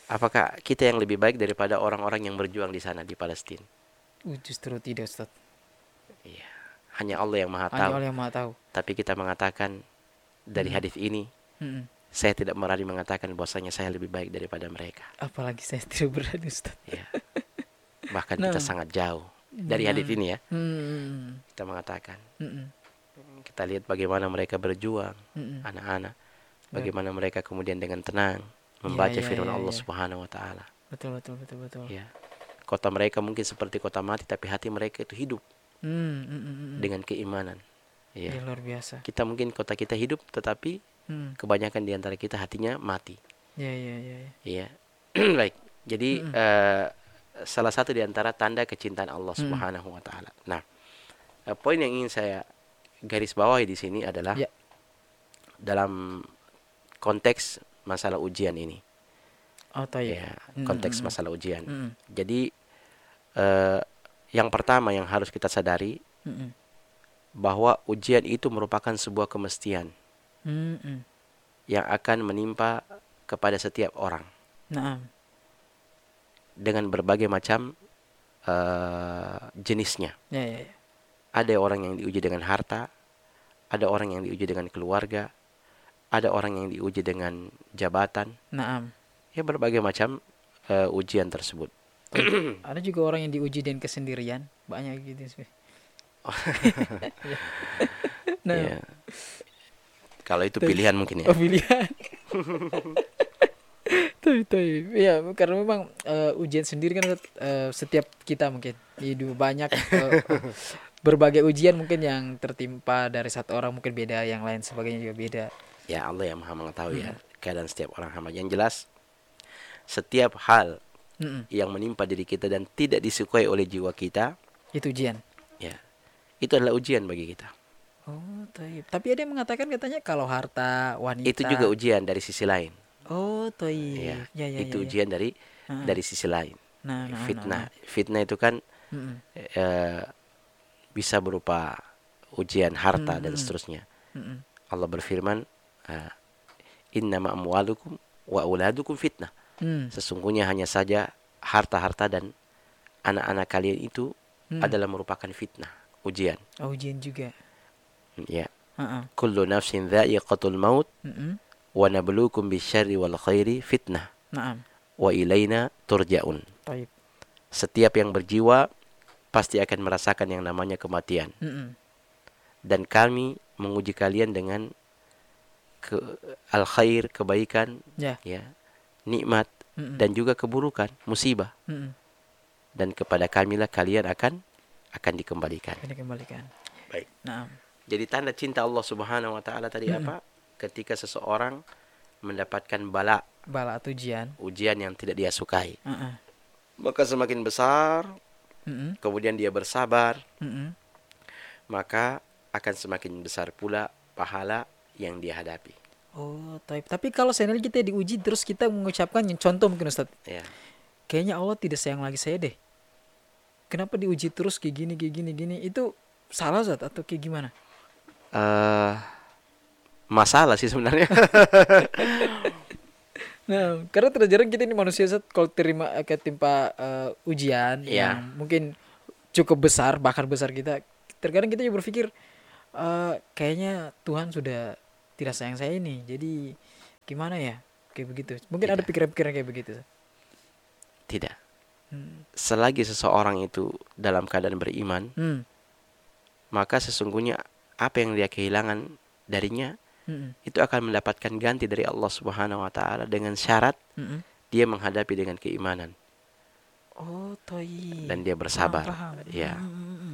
Apakah kita yang lebih baik daripada orang-orang yang berjuang di sana di Palestina? Uh, justru tidak, Ustaz. Iya, hanya Allah yang Maha Hanya tahu. Allah yang Maha tahu. Tapi kita mengatakan dari Hmm. hadis ini, Hmm. saya tidak berani mengatakan bahwasanya saya lebih baik daripada mereka. Apalagi saya tidak berani, Ustaz. Ya. Bahkan Nah. kita sangat jauh dari Nah. hadis ini ya. Hmm. Kita mengatakan, Hmm. kita lihat bagaimana mereka berjuang, Hmm. anak-anak, bagaimana mereka kemudian dengan tenang membaca Ya, ya, firman ya, Allah ya. Subhanahu wa taala. Betul, betul, betul, betul. Ya. Kota mereka mungkin seperti kota mati, tapi hati mereka itu hidup Hmm. Hmm. Hmm. Hmm. dengan keimanan. Ya. Ya, luar biasa. Kita mungkin kota kita hidup, tetapi Hmm. kebanyakan di antara kita hatinya mati. Ya, ya, ya, ya. Iya. Baik. Jadi Mm-mm. eh, salah satu di antara tanda kecintaan Allah Mm. Subhanahu wa taala. Nah, eh, poin yang ingin saya garis bawahi di sini adalah Ya. dalam konteks masalah ujian ini. Oh, tayyib. Ya, Mm, konteks mm, mm. masalah ujian. Mm. Jadi eh, yang pertama yang harus kita sadari Mm-mm. bahwa ujian itu merupakan sebuah kemestian Mm-mm. yang akan menimpa kepada setiap orang Naam. dengan berbagai macam eh, jenisnya. Ya, ya, ya. Ada orang yang diuji dengan harta, ada orang yang diuji dengan keluarga, ada orang yang diuji dengan jabatan. Naam. Ya, berbagai macam uh, ujian tersebut. Ada juga orang yang diuji dengan kesendirian, banyak gitu sih. Nah, Ya. Kalau itu pilihan mungkin ya. Oh, pilihan. Tapi, tapi, ya karena memang uh, ujian sendiri kan uh, setiap kita mungkin hidup banyak uh, berbagai ujian mungkin yang tertimpa dari satu orang mungkin beda, yang lain sebagainya juga beda. Ya, Allah yang Maha mengetahui ya keadaan setiap orang hamba. Yang jelas setiap hal Mm-mm. yang menimpa diri kita dan tidak disukai oleh jiwa kita, Itu ujian. ya, itu adalah ujian bagi kita. Oh, taib. Tapi ada yang mengatakan katanya kalau harta wanita Itu juga ujian dari sisi lain. Oh, taib. Ya, Ya, ya, itu ya, ya. ujian dari Ah. dari sisi lain. Nah, nah, Fitnah, nah, fitnah itu kan Mm-mm. eh, bisa berupa ujian harta dan Mm-mm. seterusnya. Mm-mm. Allah berfirman, eh, innama amwalukum wa auladukum fitnah. Hmm. Sesungguhnya hanya saja harta-harta dan anak-anak kalian itu Hmm. adalah merupakan fitnah, ujian. Oh, ujian juga. Ya. Heeh. Kullu nafsin dha'iqatul maut Mm-mm. wa nabluukum bisyarri wal khairi fitnah Naam. wa ilaina turja'un. Taib. Setiap yang berjiwa pasti akan merasakan yang namanya kematian. Mm-mm. Dan kami menguji kalian dengan ke, al khair, kebaikan, Ya. ya, nikmat, Mm-mm. dan juga keburukan, musibah. Mm-mm. Dan kepada kamilah kalian akan akan dikembalikan. Ini kembalikan. Baik. Naam. Jadi tanda cinta Allah Subhanahu wa taala tadi Mm-mm. apa? Ketika seseorang mendapatkan bala, Bala atau ujian. ujian yang tidak dia sukai. Heeh. Maka semakin besar, Mm-mm. kemudian dia bersabar, Mm-mm. maka akan semakin besar pula pahala yang dia hadapi. Oh, taib. Tapi kalau seandainya kita diuji terus kita mengucapkan yang contoh mungkin Ustaz. Ya. Kayaknya Allah tidak sayang lagi saya deh. Kenapa diuji terus kayak gini kayak gini gini? Itu salah Ustaz atau kayak gimana? Eh, masalah sih sebenarnya. Nah, karena terjadi kita ini manusia Ustaz, kalau terima ketimpa uh, ujian Iya. yang mungkin cukup besar, bahkan besar kita, terkadang kita juga berpikir eh kayaknya Tuhan sudah tidak sayang saya ini. Jadi gimana ya? Kayak begitu. Mungkin ada pikiran-pikiran kayak begitu. Ustaz. Tidak. Hmm. Selagi seseorang itu dalam keadaan beriman, Hmm. maka sesungguhnya apa yang dia kehilangan darinya Mm-mm. itu akan mendapatkan ganti dari Allah Subhanahu wa taala dengan syarat Mm-mm. dia menghadapi dengan keimanan Oh, toyi. dan dia bersabar. Paham, paham. Ya. Mm-mm.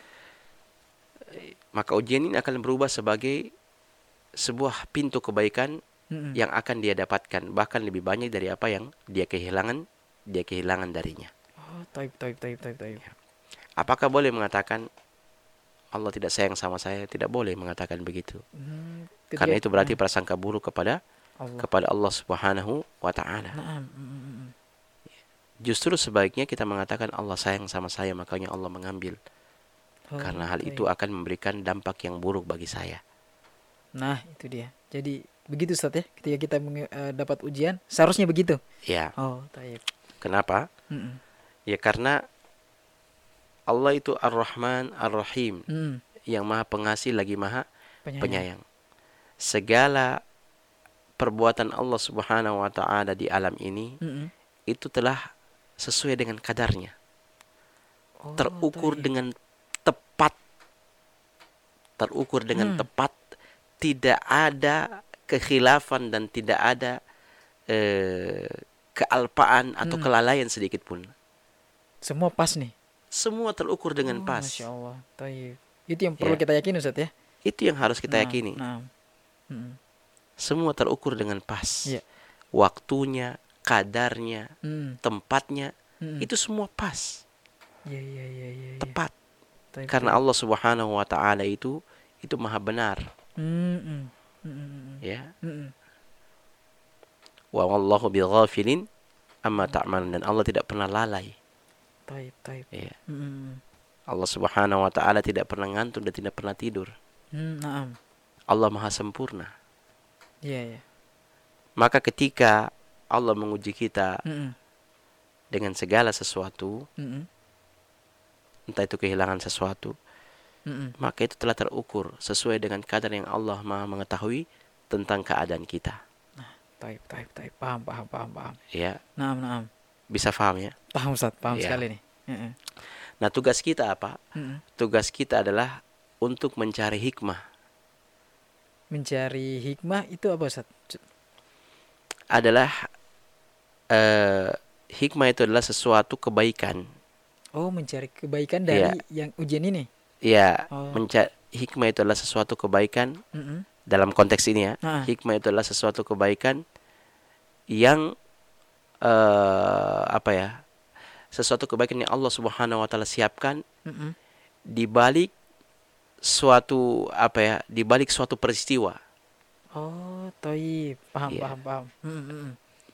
Maka ujian ini akan berubah sebagai sebuah pintu kebaikan Mm-mm. yang akan dia dapatkan, bahkan lebih banyak dari apa yang dia kehilangan, dia kehilangan darinya. Oh, toib, toib, toib, toib, toib. Apakah boleh mengatakan Allah tidak sayang sama saya? Tidak boleh mengatakan begitu. Hmm, Karena ketika- itu berarti hmm. prasangka buruk kepada Allah. kepada Allah Subhanahu wa taala. Naam. Mm-mm. Justru sebaiknya kita mengatakan Allah sayang sama saya, makanya Allah mengambil. Oh, Karena hal baik. itu akan memberikan dampak yang buruk bagi saya. Nah, itu dia. Jadi Begitu Ustaz ya, ketika kita menge- eh, dapat ujian, seharusnya begitu. Ya. Oh, taib. Kenapa? Mm-mm. Ya karena Allah itu Ar-Rahman Ar-Rahim, Mm. yang Maha Pengasih lagi Maha Penyayang. Penyayang. Segala perbuatan Allah Subhanahu wa taala di alam ini Mm-mm. itu telah sesuai dengan kadarnya. Oh, Terukur taib. dengan tepat. Terukur dengan Hmm. tepat, tidak ada kekhilafan dan tidak ada eh, kealpaan atau Hmm. kelalaian sedikit pun. Semua pas nih. Semua terukur dengan Oh, pas. Masya Allah. Taib. Itu yang perlu Ya. kita yakini Ustaz ya. Itu yang harus kita Nah, yakini. nah. Mm. Semua terukur dengan pas. Iya. Waktunya, kadarnya, Mm. tempatnya, Mm. itu semua pas, Iya, iya, iya, iya. iya. tepat. Taib, Karena taib. Allah Subhanahu wa taala itu itu Maha benar, Mm-mm. Mm-mm. ya. Mm-mm. Wa wallahu bighafilin amma ta'malun, dan Allah tidak pernah lalai. Taib, taib. Ya. Mm-mm. Allah Subhanahu wa taala tidak pernah ngantuk dan tidak pernah tidur. Mm, naam. Allah Maha sempurna. Iya, iya. Maka ketika Allah menguji kita Mm-mm. dengan segala sesuatu, Mm-mm. entah itu kehilangan sesuatu, Mm-mm. maka itu telah terukur sesuai dengan kadar yang Allah Maha mengetahui tentang keadaan kita. Taib, taib, taib. Paham, paham, paham, paham. Ya, Naam, naam. bisa paham ya? Paham Ustaz, paham Ya. sekali nih. Mm-mm. Nah, tugas kita apa? Mm-mm. Tugas kita adalah untuk mencari hikmah. Mencari hikmah itu apa Ustaz? C- Adalah eh, hikmah itu adalah sesuatu kebaikan. Oh, mencari kebaikan dari Iya. yang ujian ini. Ya, Oh. menca- hikmah itu adalah sesuatu kebaikan Mm-mm. dalam konteks ini ya. Ah. Hikmah itu adalah sesuatu kebaikan yang eh, apa ya? Sesuatu kebaikan yang Allah Subhanahu wa taala siapkan Mm-mm. di balik suatu apa ya? Di balik suatu peristiwa. Oh, taib. Paham, Iya. paham, paham. Mm-mm.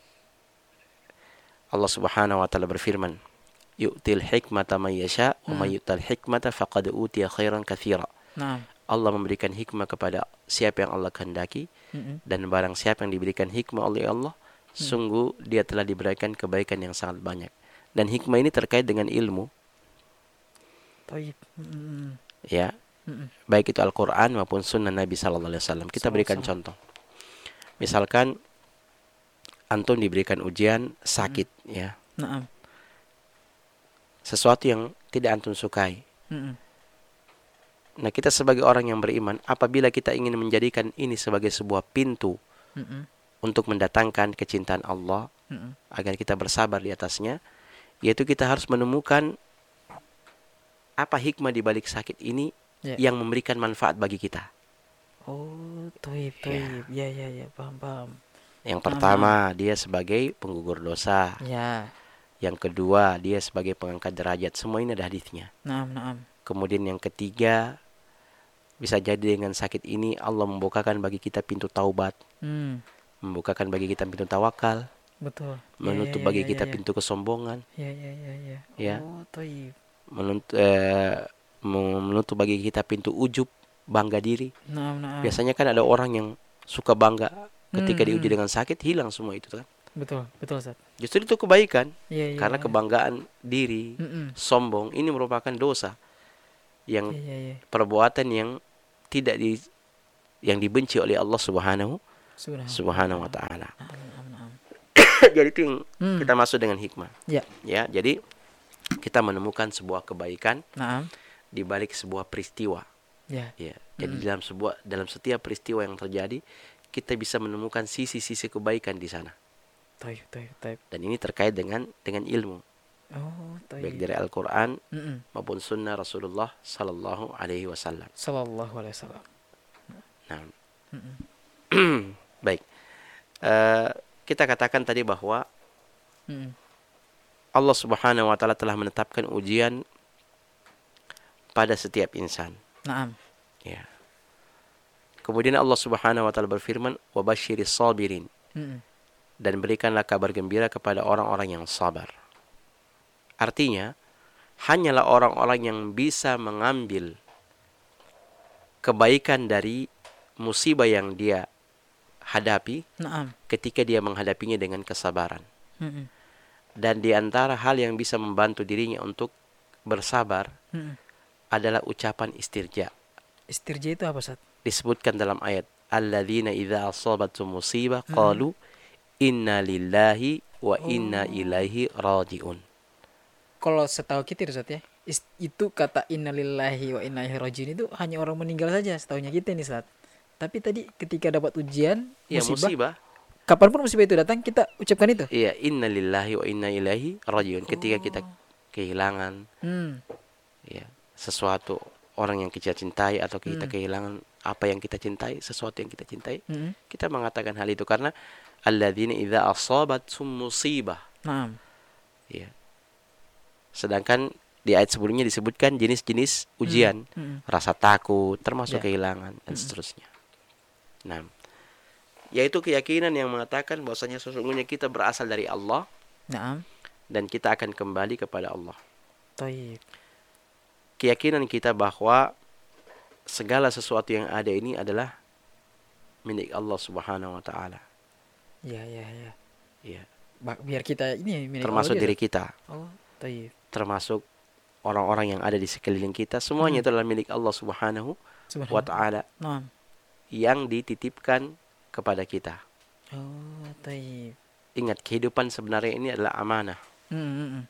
Allah Subhanahu wa taala berfirman, "Yu'til hikmata man yasha wa may yu'tal hikmata faqad utiya khairan katsira." Nah. Allah memberikan hikmah kepada siapa yang Allah kehendaki, Mm-mm. dan barang siapa yang diberikan hikmah oleh Allah, sungguh dia telah diberikan kebaikan yang sangat banyak. Dan hikmah ini terkait dengan ilmu, Taib. Mm-mm. ya. Mm-mm. Baik itu Al-Qur'an maupun sunnah Nabi sallallahu alaihi wasallam. Kita berikan contoh. Misalkan antum diberikan ujian sakit, ya. Naam. Sesuatu yang tidak antum sukai. Mm-mm. Nah, kita sebagai orang yang beriman, apabila kita ingin menjadikan ini sebagai sebuah pintu Mm-mm. untuk mendatangkan kecintaan Allah, Mm-mm. agar kita bersabar di atasnya, yaitu kita harus menemukan apa hikmah di balik sakit ini Ya. yang memberikan manfaat bagi kita. Oh, taib, taib. Ya, ya, ya, paham, paham. Yang Paham, pertama, dia sebagai penggugur dosa. Ya. Yang kedua, dia sebagai pengangkat derajat. Semua ini ada hadisnya. Naam, naam. Kemudian yang ketiga, bisa jadi dengan sakit ini Allah membukakan bagi kita pintu taubat, Hmm. membukakan bagi kita pintu tawakal, Betul. Ya, menutup ya, ya, bagi ya, kita ya. pintu kesombongan, Ya, ya, ya, ya. Ya. Oh, taib. menutup, eh, menutup bagi kita pintu ujub, bangga diri. Naam, naam. Biasanya kan ada orang yang suka bangga ketika Hmm, diuji hmm. dengan sakit, hilang semua itu kan. Betul, betul Ustaz. Justru itu kebaikan. Iya, iya, Karena iya. kebanggaan diri, Mm-mm. sombong, ini merupakan dosa yang Iya, iya, iya. perbuatan yang tidak di yang dibenci oleh Allah Subhanahu Subhanahu Subhanahu wa taala. Naam, naam. Jadi itu yang Hmm. kita maksud dengan hikmah. Ya. Ya, jadi kita menemukan sebuah kebaikan Naam. di balik sebuah peristiwa. Ya. Ya. Jadi Mm. dalam sebuah dalam setiap peristiwa yang terjadi, kita bisa menemukan sisi-sisi kebaikan di sana. Taib, taib, taib. Dan ini terkait dengan dengan ilmu. Oh, taib. Baik dari Al-Qur'an Mm-mm. maupun sunnah Rasulullah sallallahu alaihi wasallam. Sallallahu alaihi wasallam. Nah. Mm-mm. Baik. Eh, kita katakan tadi bahwa Mm-mm. Allah Subhanahu wa taala telah menetapkan ujian pada setiap insan. Naam. Ya. Kemudian Allah Subhanahu wa taala berfirman, "Wa basyiris sabirin." Mm-mm. Dan berikanlah kabar gembira kepada orang-orang yang sabar. Artinya, hanyalah orang-orang yang bisa mengambil kebaikan dari musibah yang dia hadapi Naam. ketika dia menghadapinya dengan kesabaran. Mm-mm. Dan di antara hal yang bisa membantu dirinya untuk bersabar Mm-mm. adalah ucapan istirja. Istirja itu apa, Ustaz? Disebutkan dalam ayat, alladzina idza asabatum musibah Mm-mm. qalu inna lillahi wa Oh. inna ilaihi rajiun. Kalau setahu kita Ustaz ya, is- itu kata innalillahi wa inna ilaihi rajiun itu hanya orang meninggal saja setahunya kita nih, Ustaz. Tapi tadi ketika dapat ujian, Ya, musibah, musibah. kapanpun musibah itu datang, kita ucapkan itu. Iya, inna lillahi wa inna ilaihi rajiun. Ketika kita kehilangan Hmm. ya sesuatu, orang yang kita cintai, atau kita Hmm. kehilangan apa yang kita cintai, sesuatu yang kita cintai, Hmm. kita mengatakan hal itu karena alladzina idza asabatum musibah. Naam. Ya. Sedangkan di ayat sebelumnya disebutkan jenis-jenis ujian, Hmm. Hmm. rasa takut, termasuk Ya. kehilangan dan Hmm. seterusnya. Nah, yaitu keyakinan yang mengatakan bahwasanya sesungguhnya kita berasal dari Allah Naam. dan kita akan kembali kepada Allah. Taib. Keyakinan kita bahwa segala sesuatu yang ada ini adalah milik Allah Subhanahu wa taala. Ya, ya, ya. Ya. Ba- Biar kita ini milik Termasuk Allah diri aja, kita. Ustaz. Oh, taib. Termasuk orang-orang yang ada di sekeliling kita, semuanya Hmm. itu adalah milik Allah Subhanahu Subhanahu wa taala Naam. yang dititipkan kepada kita. Oh, taib. Ingat, kehidupan sebenarnya ini adalah amanah. Hmm, hmm, hmm.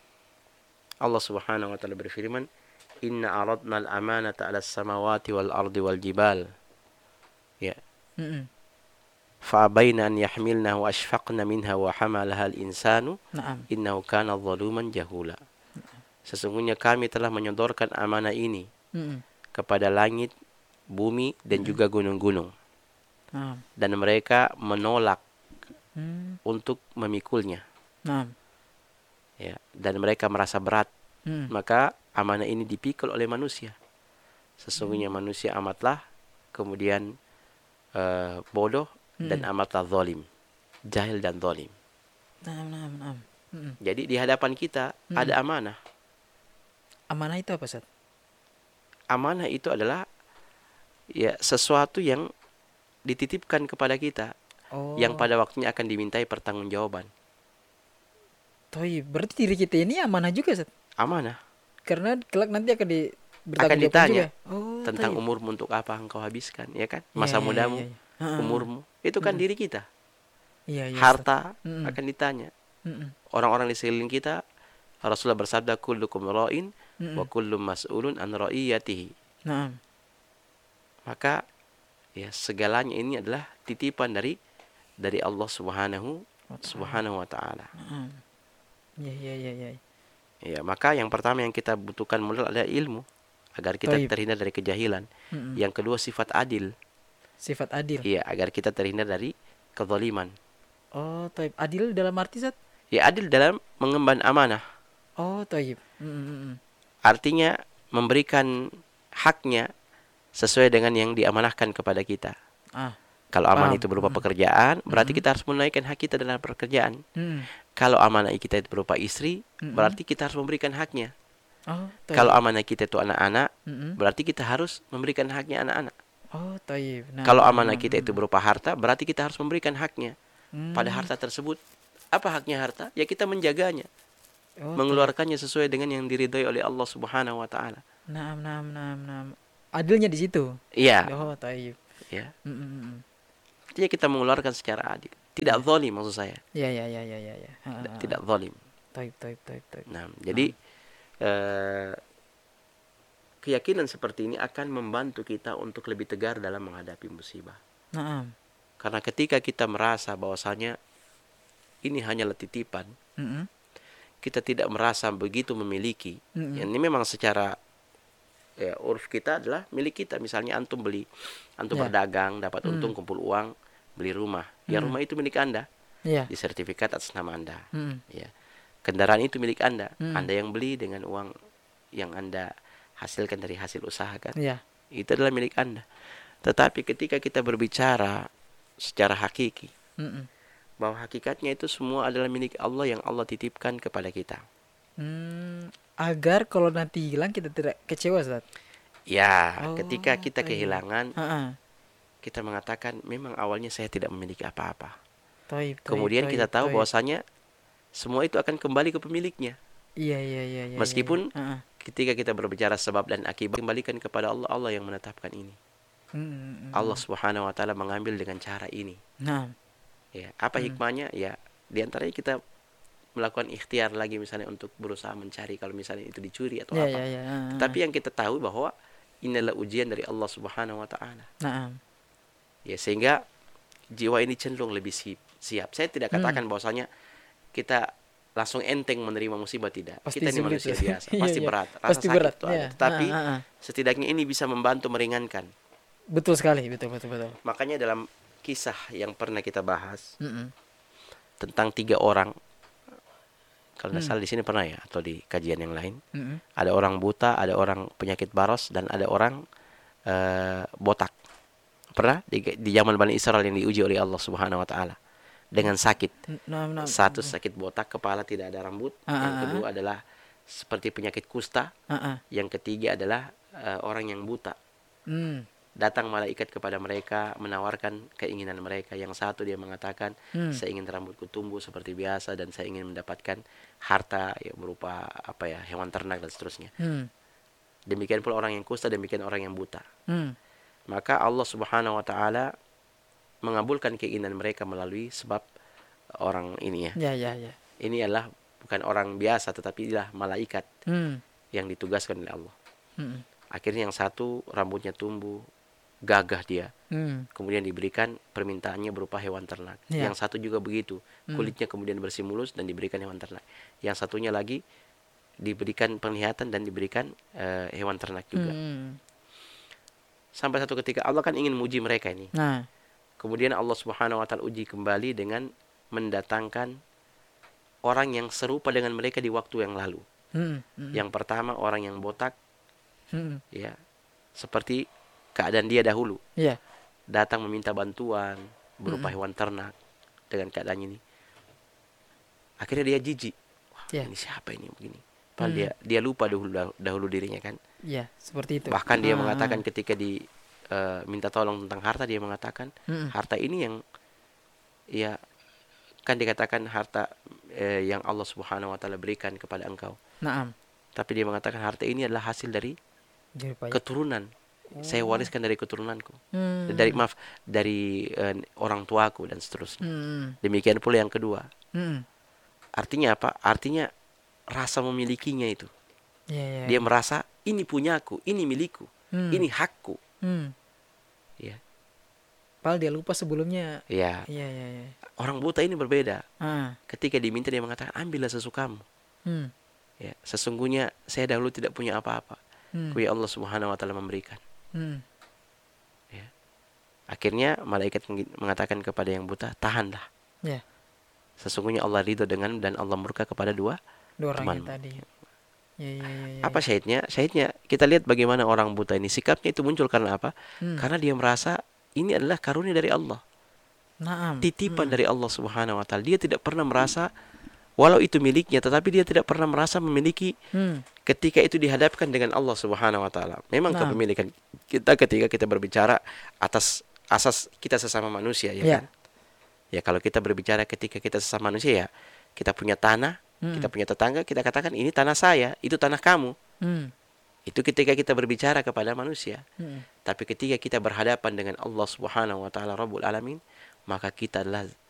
Allah Subhanahu wa taala berfirman, "Inna aradna al-amanata 'alas samawati wal ardi wal jibal." Ya. Hmm, hmm. Fa'abaina an yahmilnahu wa ashfaqna minha wa hamalaha al-insanu Naam. innahu kana zaluman jahula. Sesungguhnya kami telah menyodorkan amanah ini Hmm. kepada langit, bumi, dan juga gunung-gunung. Naam. Dan mereka menolak Hmm. untuk memikulnya. Naam. Ya, dan mereka merasa berat. Hmm. Maka amanah ini dipikul oleh manusia. Sesungguhnya manusia amatlah kemudian eh, bodoh dan Hmm. amatlah zalim, jahil dan zalim. Naam, naam, naam. Hmm. Jadi di hadapan kita Hmm. ada amanah. Amanah itu apa, Ustaz? Amanah itu adalah ya sesuatu yang dititipkan kepada kita, Oh. yang pada waktunya akan dimintai pertanggungjawaban. Taib. Berarti diri kita ini amanah juga, Ustaz? Amanah. Karena kelak nanti akan di Akan bertanggung jawab ditanya juga. Oh, tentang taib. umurmu untuk apa engkau habiskan, ya kan? Ya, Masa ya, mudamu, ya, ya. Ha, ha, ha. umurmu, itu kan Hmm. diri kita. Iya, iya, Harta Ustaz. Mm-mm. akan ditanya. Mm-mm. Orang-orang di sekeliling kita, Rasulullah bersabda, kullukum ra'in Mm-mm. wa kullum mas'ulun an ra'iyatihi. Naam. Maka ya segalanya ini adalah titipan dari dari Allah Subhanahu Subhanahu wa taala. Naam. Ya, ya, ya, ya. Ya, maka yang pertama yang kita butuhkan modal adalah ilmu agar kita Taib. terhindar dari kejahilan. Mm-mm. Yang kedua sifat adil. Sifat adil. Iya, agar kita terhindar dari kezaliman. Oh, taib. Adil dalam arti, Ustaz? Ya, adil dalam mengemban amanah. Oh, taib. Mm-mm. Artinya memberikan haknya sesuai dengan yang diamanahkan kepada kita. Ah. Kalau amanah Paham. itu berupa pekerjaan, berarti kita harus menunaikan hak kita dalam pekerjaan. Mm. Kalau amanah kita itu berupa istri, Mm-mm. berarti kita harus memberikan haknya. Oh, taib. Kalau amanah kita itu anak-anak, Mm-mm. berarti kita harus memberikan haknya anak-anak. Oh, taib. Nah, Kalau nah, amanah nah, kita itu berupa harta, berarti kita harus memberikan haknya Hmm. pada harta tersebut. Apa haknya harta? Ya kita menjaganya, Oh, mengeluarkannya sesuai dengan yang diridhoi oleh Allah Subhanahu wa taala. Naam, naam, naam, naam. Adilnya di situ. Iya. Oh, taib. Ya. Mm-mm. Artinya kita mengeluarkan secara adil. Tidak zalim maksud saya. Ya, ya, ya, ya, ya, ya. Ha, Tidak, ha, tidak ha. zalim. Taib, taib, taib, taib. Nah, jadi eh, keyakinan seperti ini akan membantu kita untuk lebih tegar dalam menghadapi musibah. Naam. Karena ketika kita merasa bahwasanya ini hanyalah titipan, Mm-mm. kita tidak merasa begitu memiliki. Mm-mm. Ya, ini memang secara ya, uruf kita adalah milik kita. Misalnya antum beli, antum Ya. berdagang, dapat Mm. untung, kumpul uang, beli rumah. Ya, Mm. rumah itu milik Anda. Ya. Di sertifikat atas nama Anda. Mm. Ya. Kendaraan itu milik Anda. Mm. Anda yang beli dengan uang yang Anda hasilkan dari hasil usaha kan. Ya. Itu adalah milik Anda. Tetapi ketika kita berbicara secara hakiki, Mm-mm. bahwa hakikatnya itu semua adalah milik Allah yang Allah titipkan kepada kita. Hmm, agar kalau nanti hilang kita tidak kecewa, Ustaz. Ya, Oh, ketika kita taib. kehilangan, Ha-ha. kita mengatakan memang awalnya saya tidak memiliki apa-apa. Taib, taib, Kemudian taib, kita tahu taib. bahwasanya semua itu akan kembali ke pemiliknya. Iya, iya, iya, iya. Meskipun iya, iya. Uh-uh. ketika kita berbicara sebab dan akibat, kembalikan kepada Allah, Allah yang menetapkan ini. Hmm, Allah Subhanahu wa taala mengambil dengan cara ini. Nah. Ya, apa Hmm. hikmahnya? Ya, di antaranya kita melakukan ikhtiar lagi misalnya untuk berusaha mencari kalau misalnya itu dicuri atau Ya, apa. ya, ya. Uh-uh. Tapi yang kita tahu bahwa inilah ujian dari Allah Subhanahu wa taala. Nah. Ya, sehingga jiwa ini cenderung lebih siap. Saya tidak katakan Hmm. bahwasanya kita langsung enteng menerima musibah, tidak. Pasti Kita ini sulit manusia ya. biasa, Iya, pasti iya. berat. Rasa Pasti sakit berat, itu ada. ya. Tetapi Ah, ah, ah. setidaknya ini bisa membantu meringankan. Betul sekali, betul, betul, betul. Makanya dalam kisah yang pernah kita bahas Mm-mm. tentang tiga orang, kalau tidak Hmm. salah di sini pernah ya, atau di kajian yang lain, Mm-mm. ada orang buta, ada orang penyakit baros, dan ada orang uh, botak. Pernah di, di zaman Bani Israel yang diuji oleh Allah Subhanahu wa taala dengan sakit. Nah, nah, Satu sakit botak, kepala tidak ada rambut. Ah, Yang ah, kedua adalah seperti penyakit kusta. Ah, ah. Yang ketiga adalah uh, orang yang buta. Hmm. Datang malaikat kepada mereka menawarkan keinginan mereka. Yang satu dia mengatakan, Hmm. saya ingin rambutku tumbuh seperti biasa dan saya ingin mendapatkan harta ya, berupa apa ya, hewan ternak dan seterusnya. Hmm. Demikian pula orang yang kusta, demikian orang yang buta. Hmm. Maka Allah Subhanahu wa taala mengabulkan keinginan mereka melalui sebab orang ini ya. Ya, ya, ya. Ini adalah bukan orang biasa tetapi adalah malaikat Hmm. yang ditugaskan oleh Allah. Hmm. Akhirnya yang satu rambutnya tumbuh, gagah dia. Hmm. Kemudian diberikan permintaannya berupa hewan ternak. Ya. Yang satu juga begitu, Hmm. kulitnya kemudian bersih mulus dan diberikan hewan ternak. Yang satunya lagi diberikan penglihatan dan diberikan uh, hewan ternak juga. Hmm. Sampai satu ketika Allah kan ingin menguji mereka ini. Nah. Kemudian Allah Subhanahu wa taala uji kembali dengan mendatangkan orang yang serupa dengan mereka di waktu yang lalu. Hmm. Hmm. Yang pertama orang yang botak, Hmm. ya, seperti keadaan dia dahulu. Iya. Datang meminta bantuan berupa Hmm. hewan ternak dengan keadaan ini. Akhirnya dia jijik. Wah, Ya. ini siapa ini begini? Padahal Hmm. dia dia lupa dahulu dahulu dirinya kan. Iya, seperti itu. Bahkan dia Ah, mengatakan ah. ketika di uh, minta tolong tentang harta, dia mengatakan Mm-mm. harta ini yang ya kan dikatakan harta eh, yang Allah Subhanahu wa taala berikan kepada engkau. Naam. Tapi dia mengatakan harta ini adalah hasil dari Jerih payah. keturunan. Saya Oh. wariskan dari keturunanku. Hmm. Dari maaf dari eh, orang tuaku dan seterusnya. Hmm. Demikian pula yang kedua. Hmm. Artinya apa? Artinya rasa memilikinya itu. Ya, ya, Dia ya. merasa ini punyaku, ini milikku, Hmm. ini hakku. Hmm. Ya. Padahal dia lupa sebelumnya. Ya. Iya, iya, iya. Orang buta ini berbeda. Ah. Ketika diminta dia mengatakan ambillah sesukamu. Hmm. Ya, sesungguhnya saya dahulu tidak punya apa-apa. Hmm. Kui Allah Subhanahu wa taala memberikan. Hmm. Ya. Akhirnya malaikat mengatakan kepada yang buta, tahanlah. Ya. Sesungguhnya Allah ridho dengan dan Allah murka kepada dua Dua orang temanmu. yang tadi. Ya, ya, ya, ya. Apa syahidnya? Syahidnya kita lihat bagaimana orang buta ini sikapnya itu muncul karena apa? Hmm. Karena dia merasa ini adalah karunia dari Allah. Naam. Titipan Hmm. dari Allah Subhanahu wa taala. Dia tidak pernah merasa walau itu miliknya, tetapi dia tidak pernah merasa memiliki Hmm. ketika itu dihadapkan dengan Allah Subhanahu wa taala. Memang Nah. kepemilikan kita ketika kita berbicara atas asas kita sesama manusia ya, Ya. kan? Ya kalau kita berbicara ketika kita sesama manusia ya, kita punya tanah, Hmm. kita punya tetangga, kita katakan ini tanah saya, itu tanah kamu. Hmm. Itu ketika kita berbicara kepada manusia. Hmm. Tapi ketika kita berhadapan dengan Allah Subhanahu wa taala Rabbul Alamin, maka kita adalah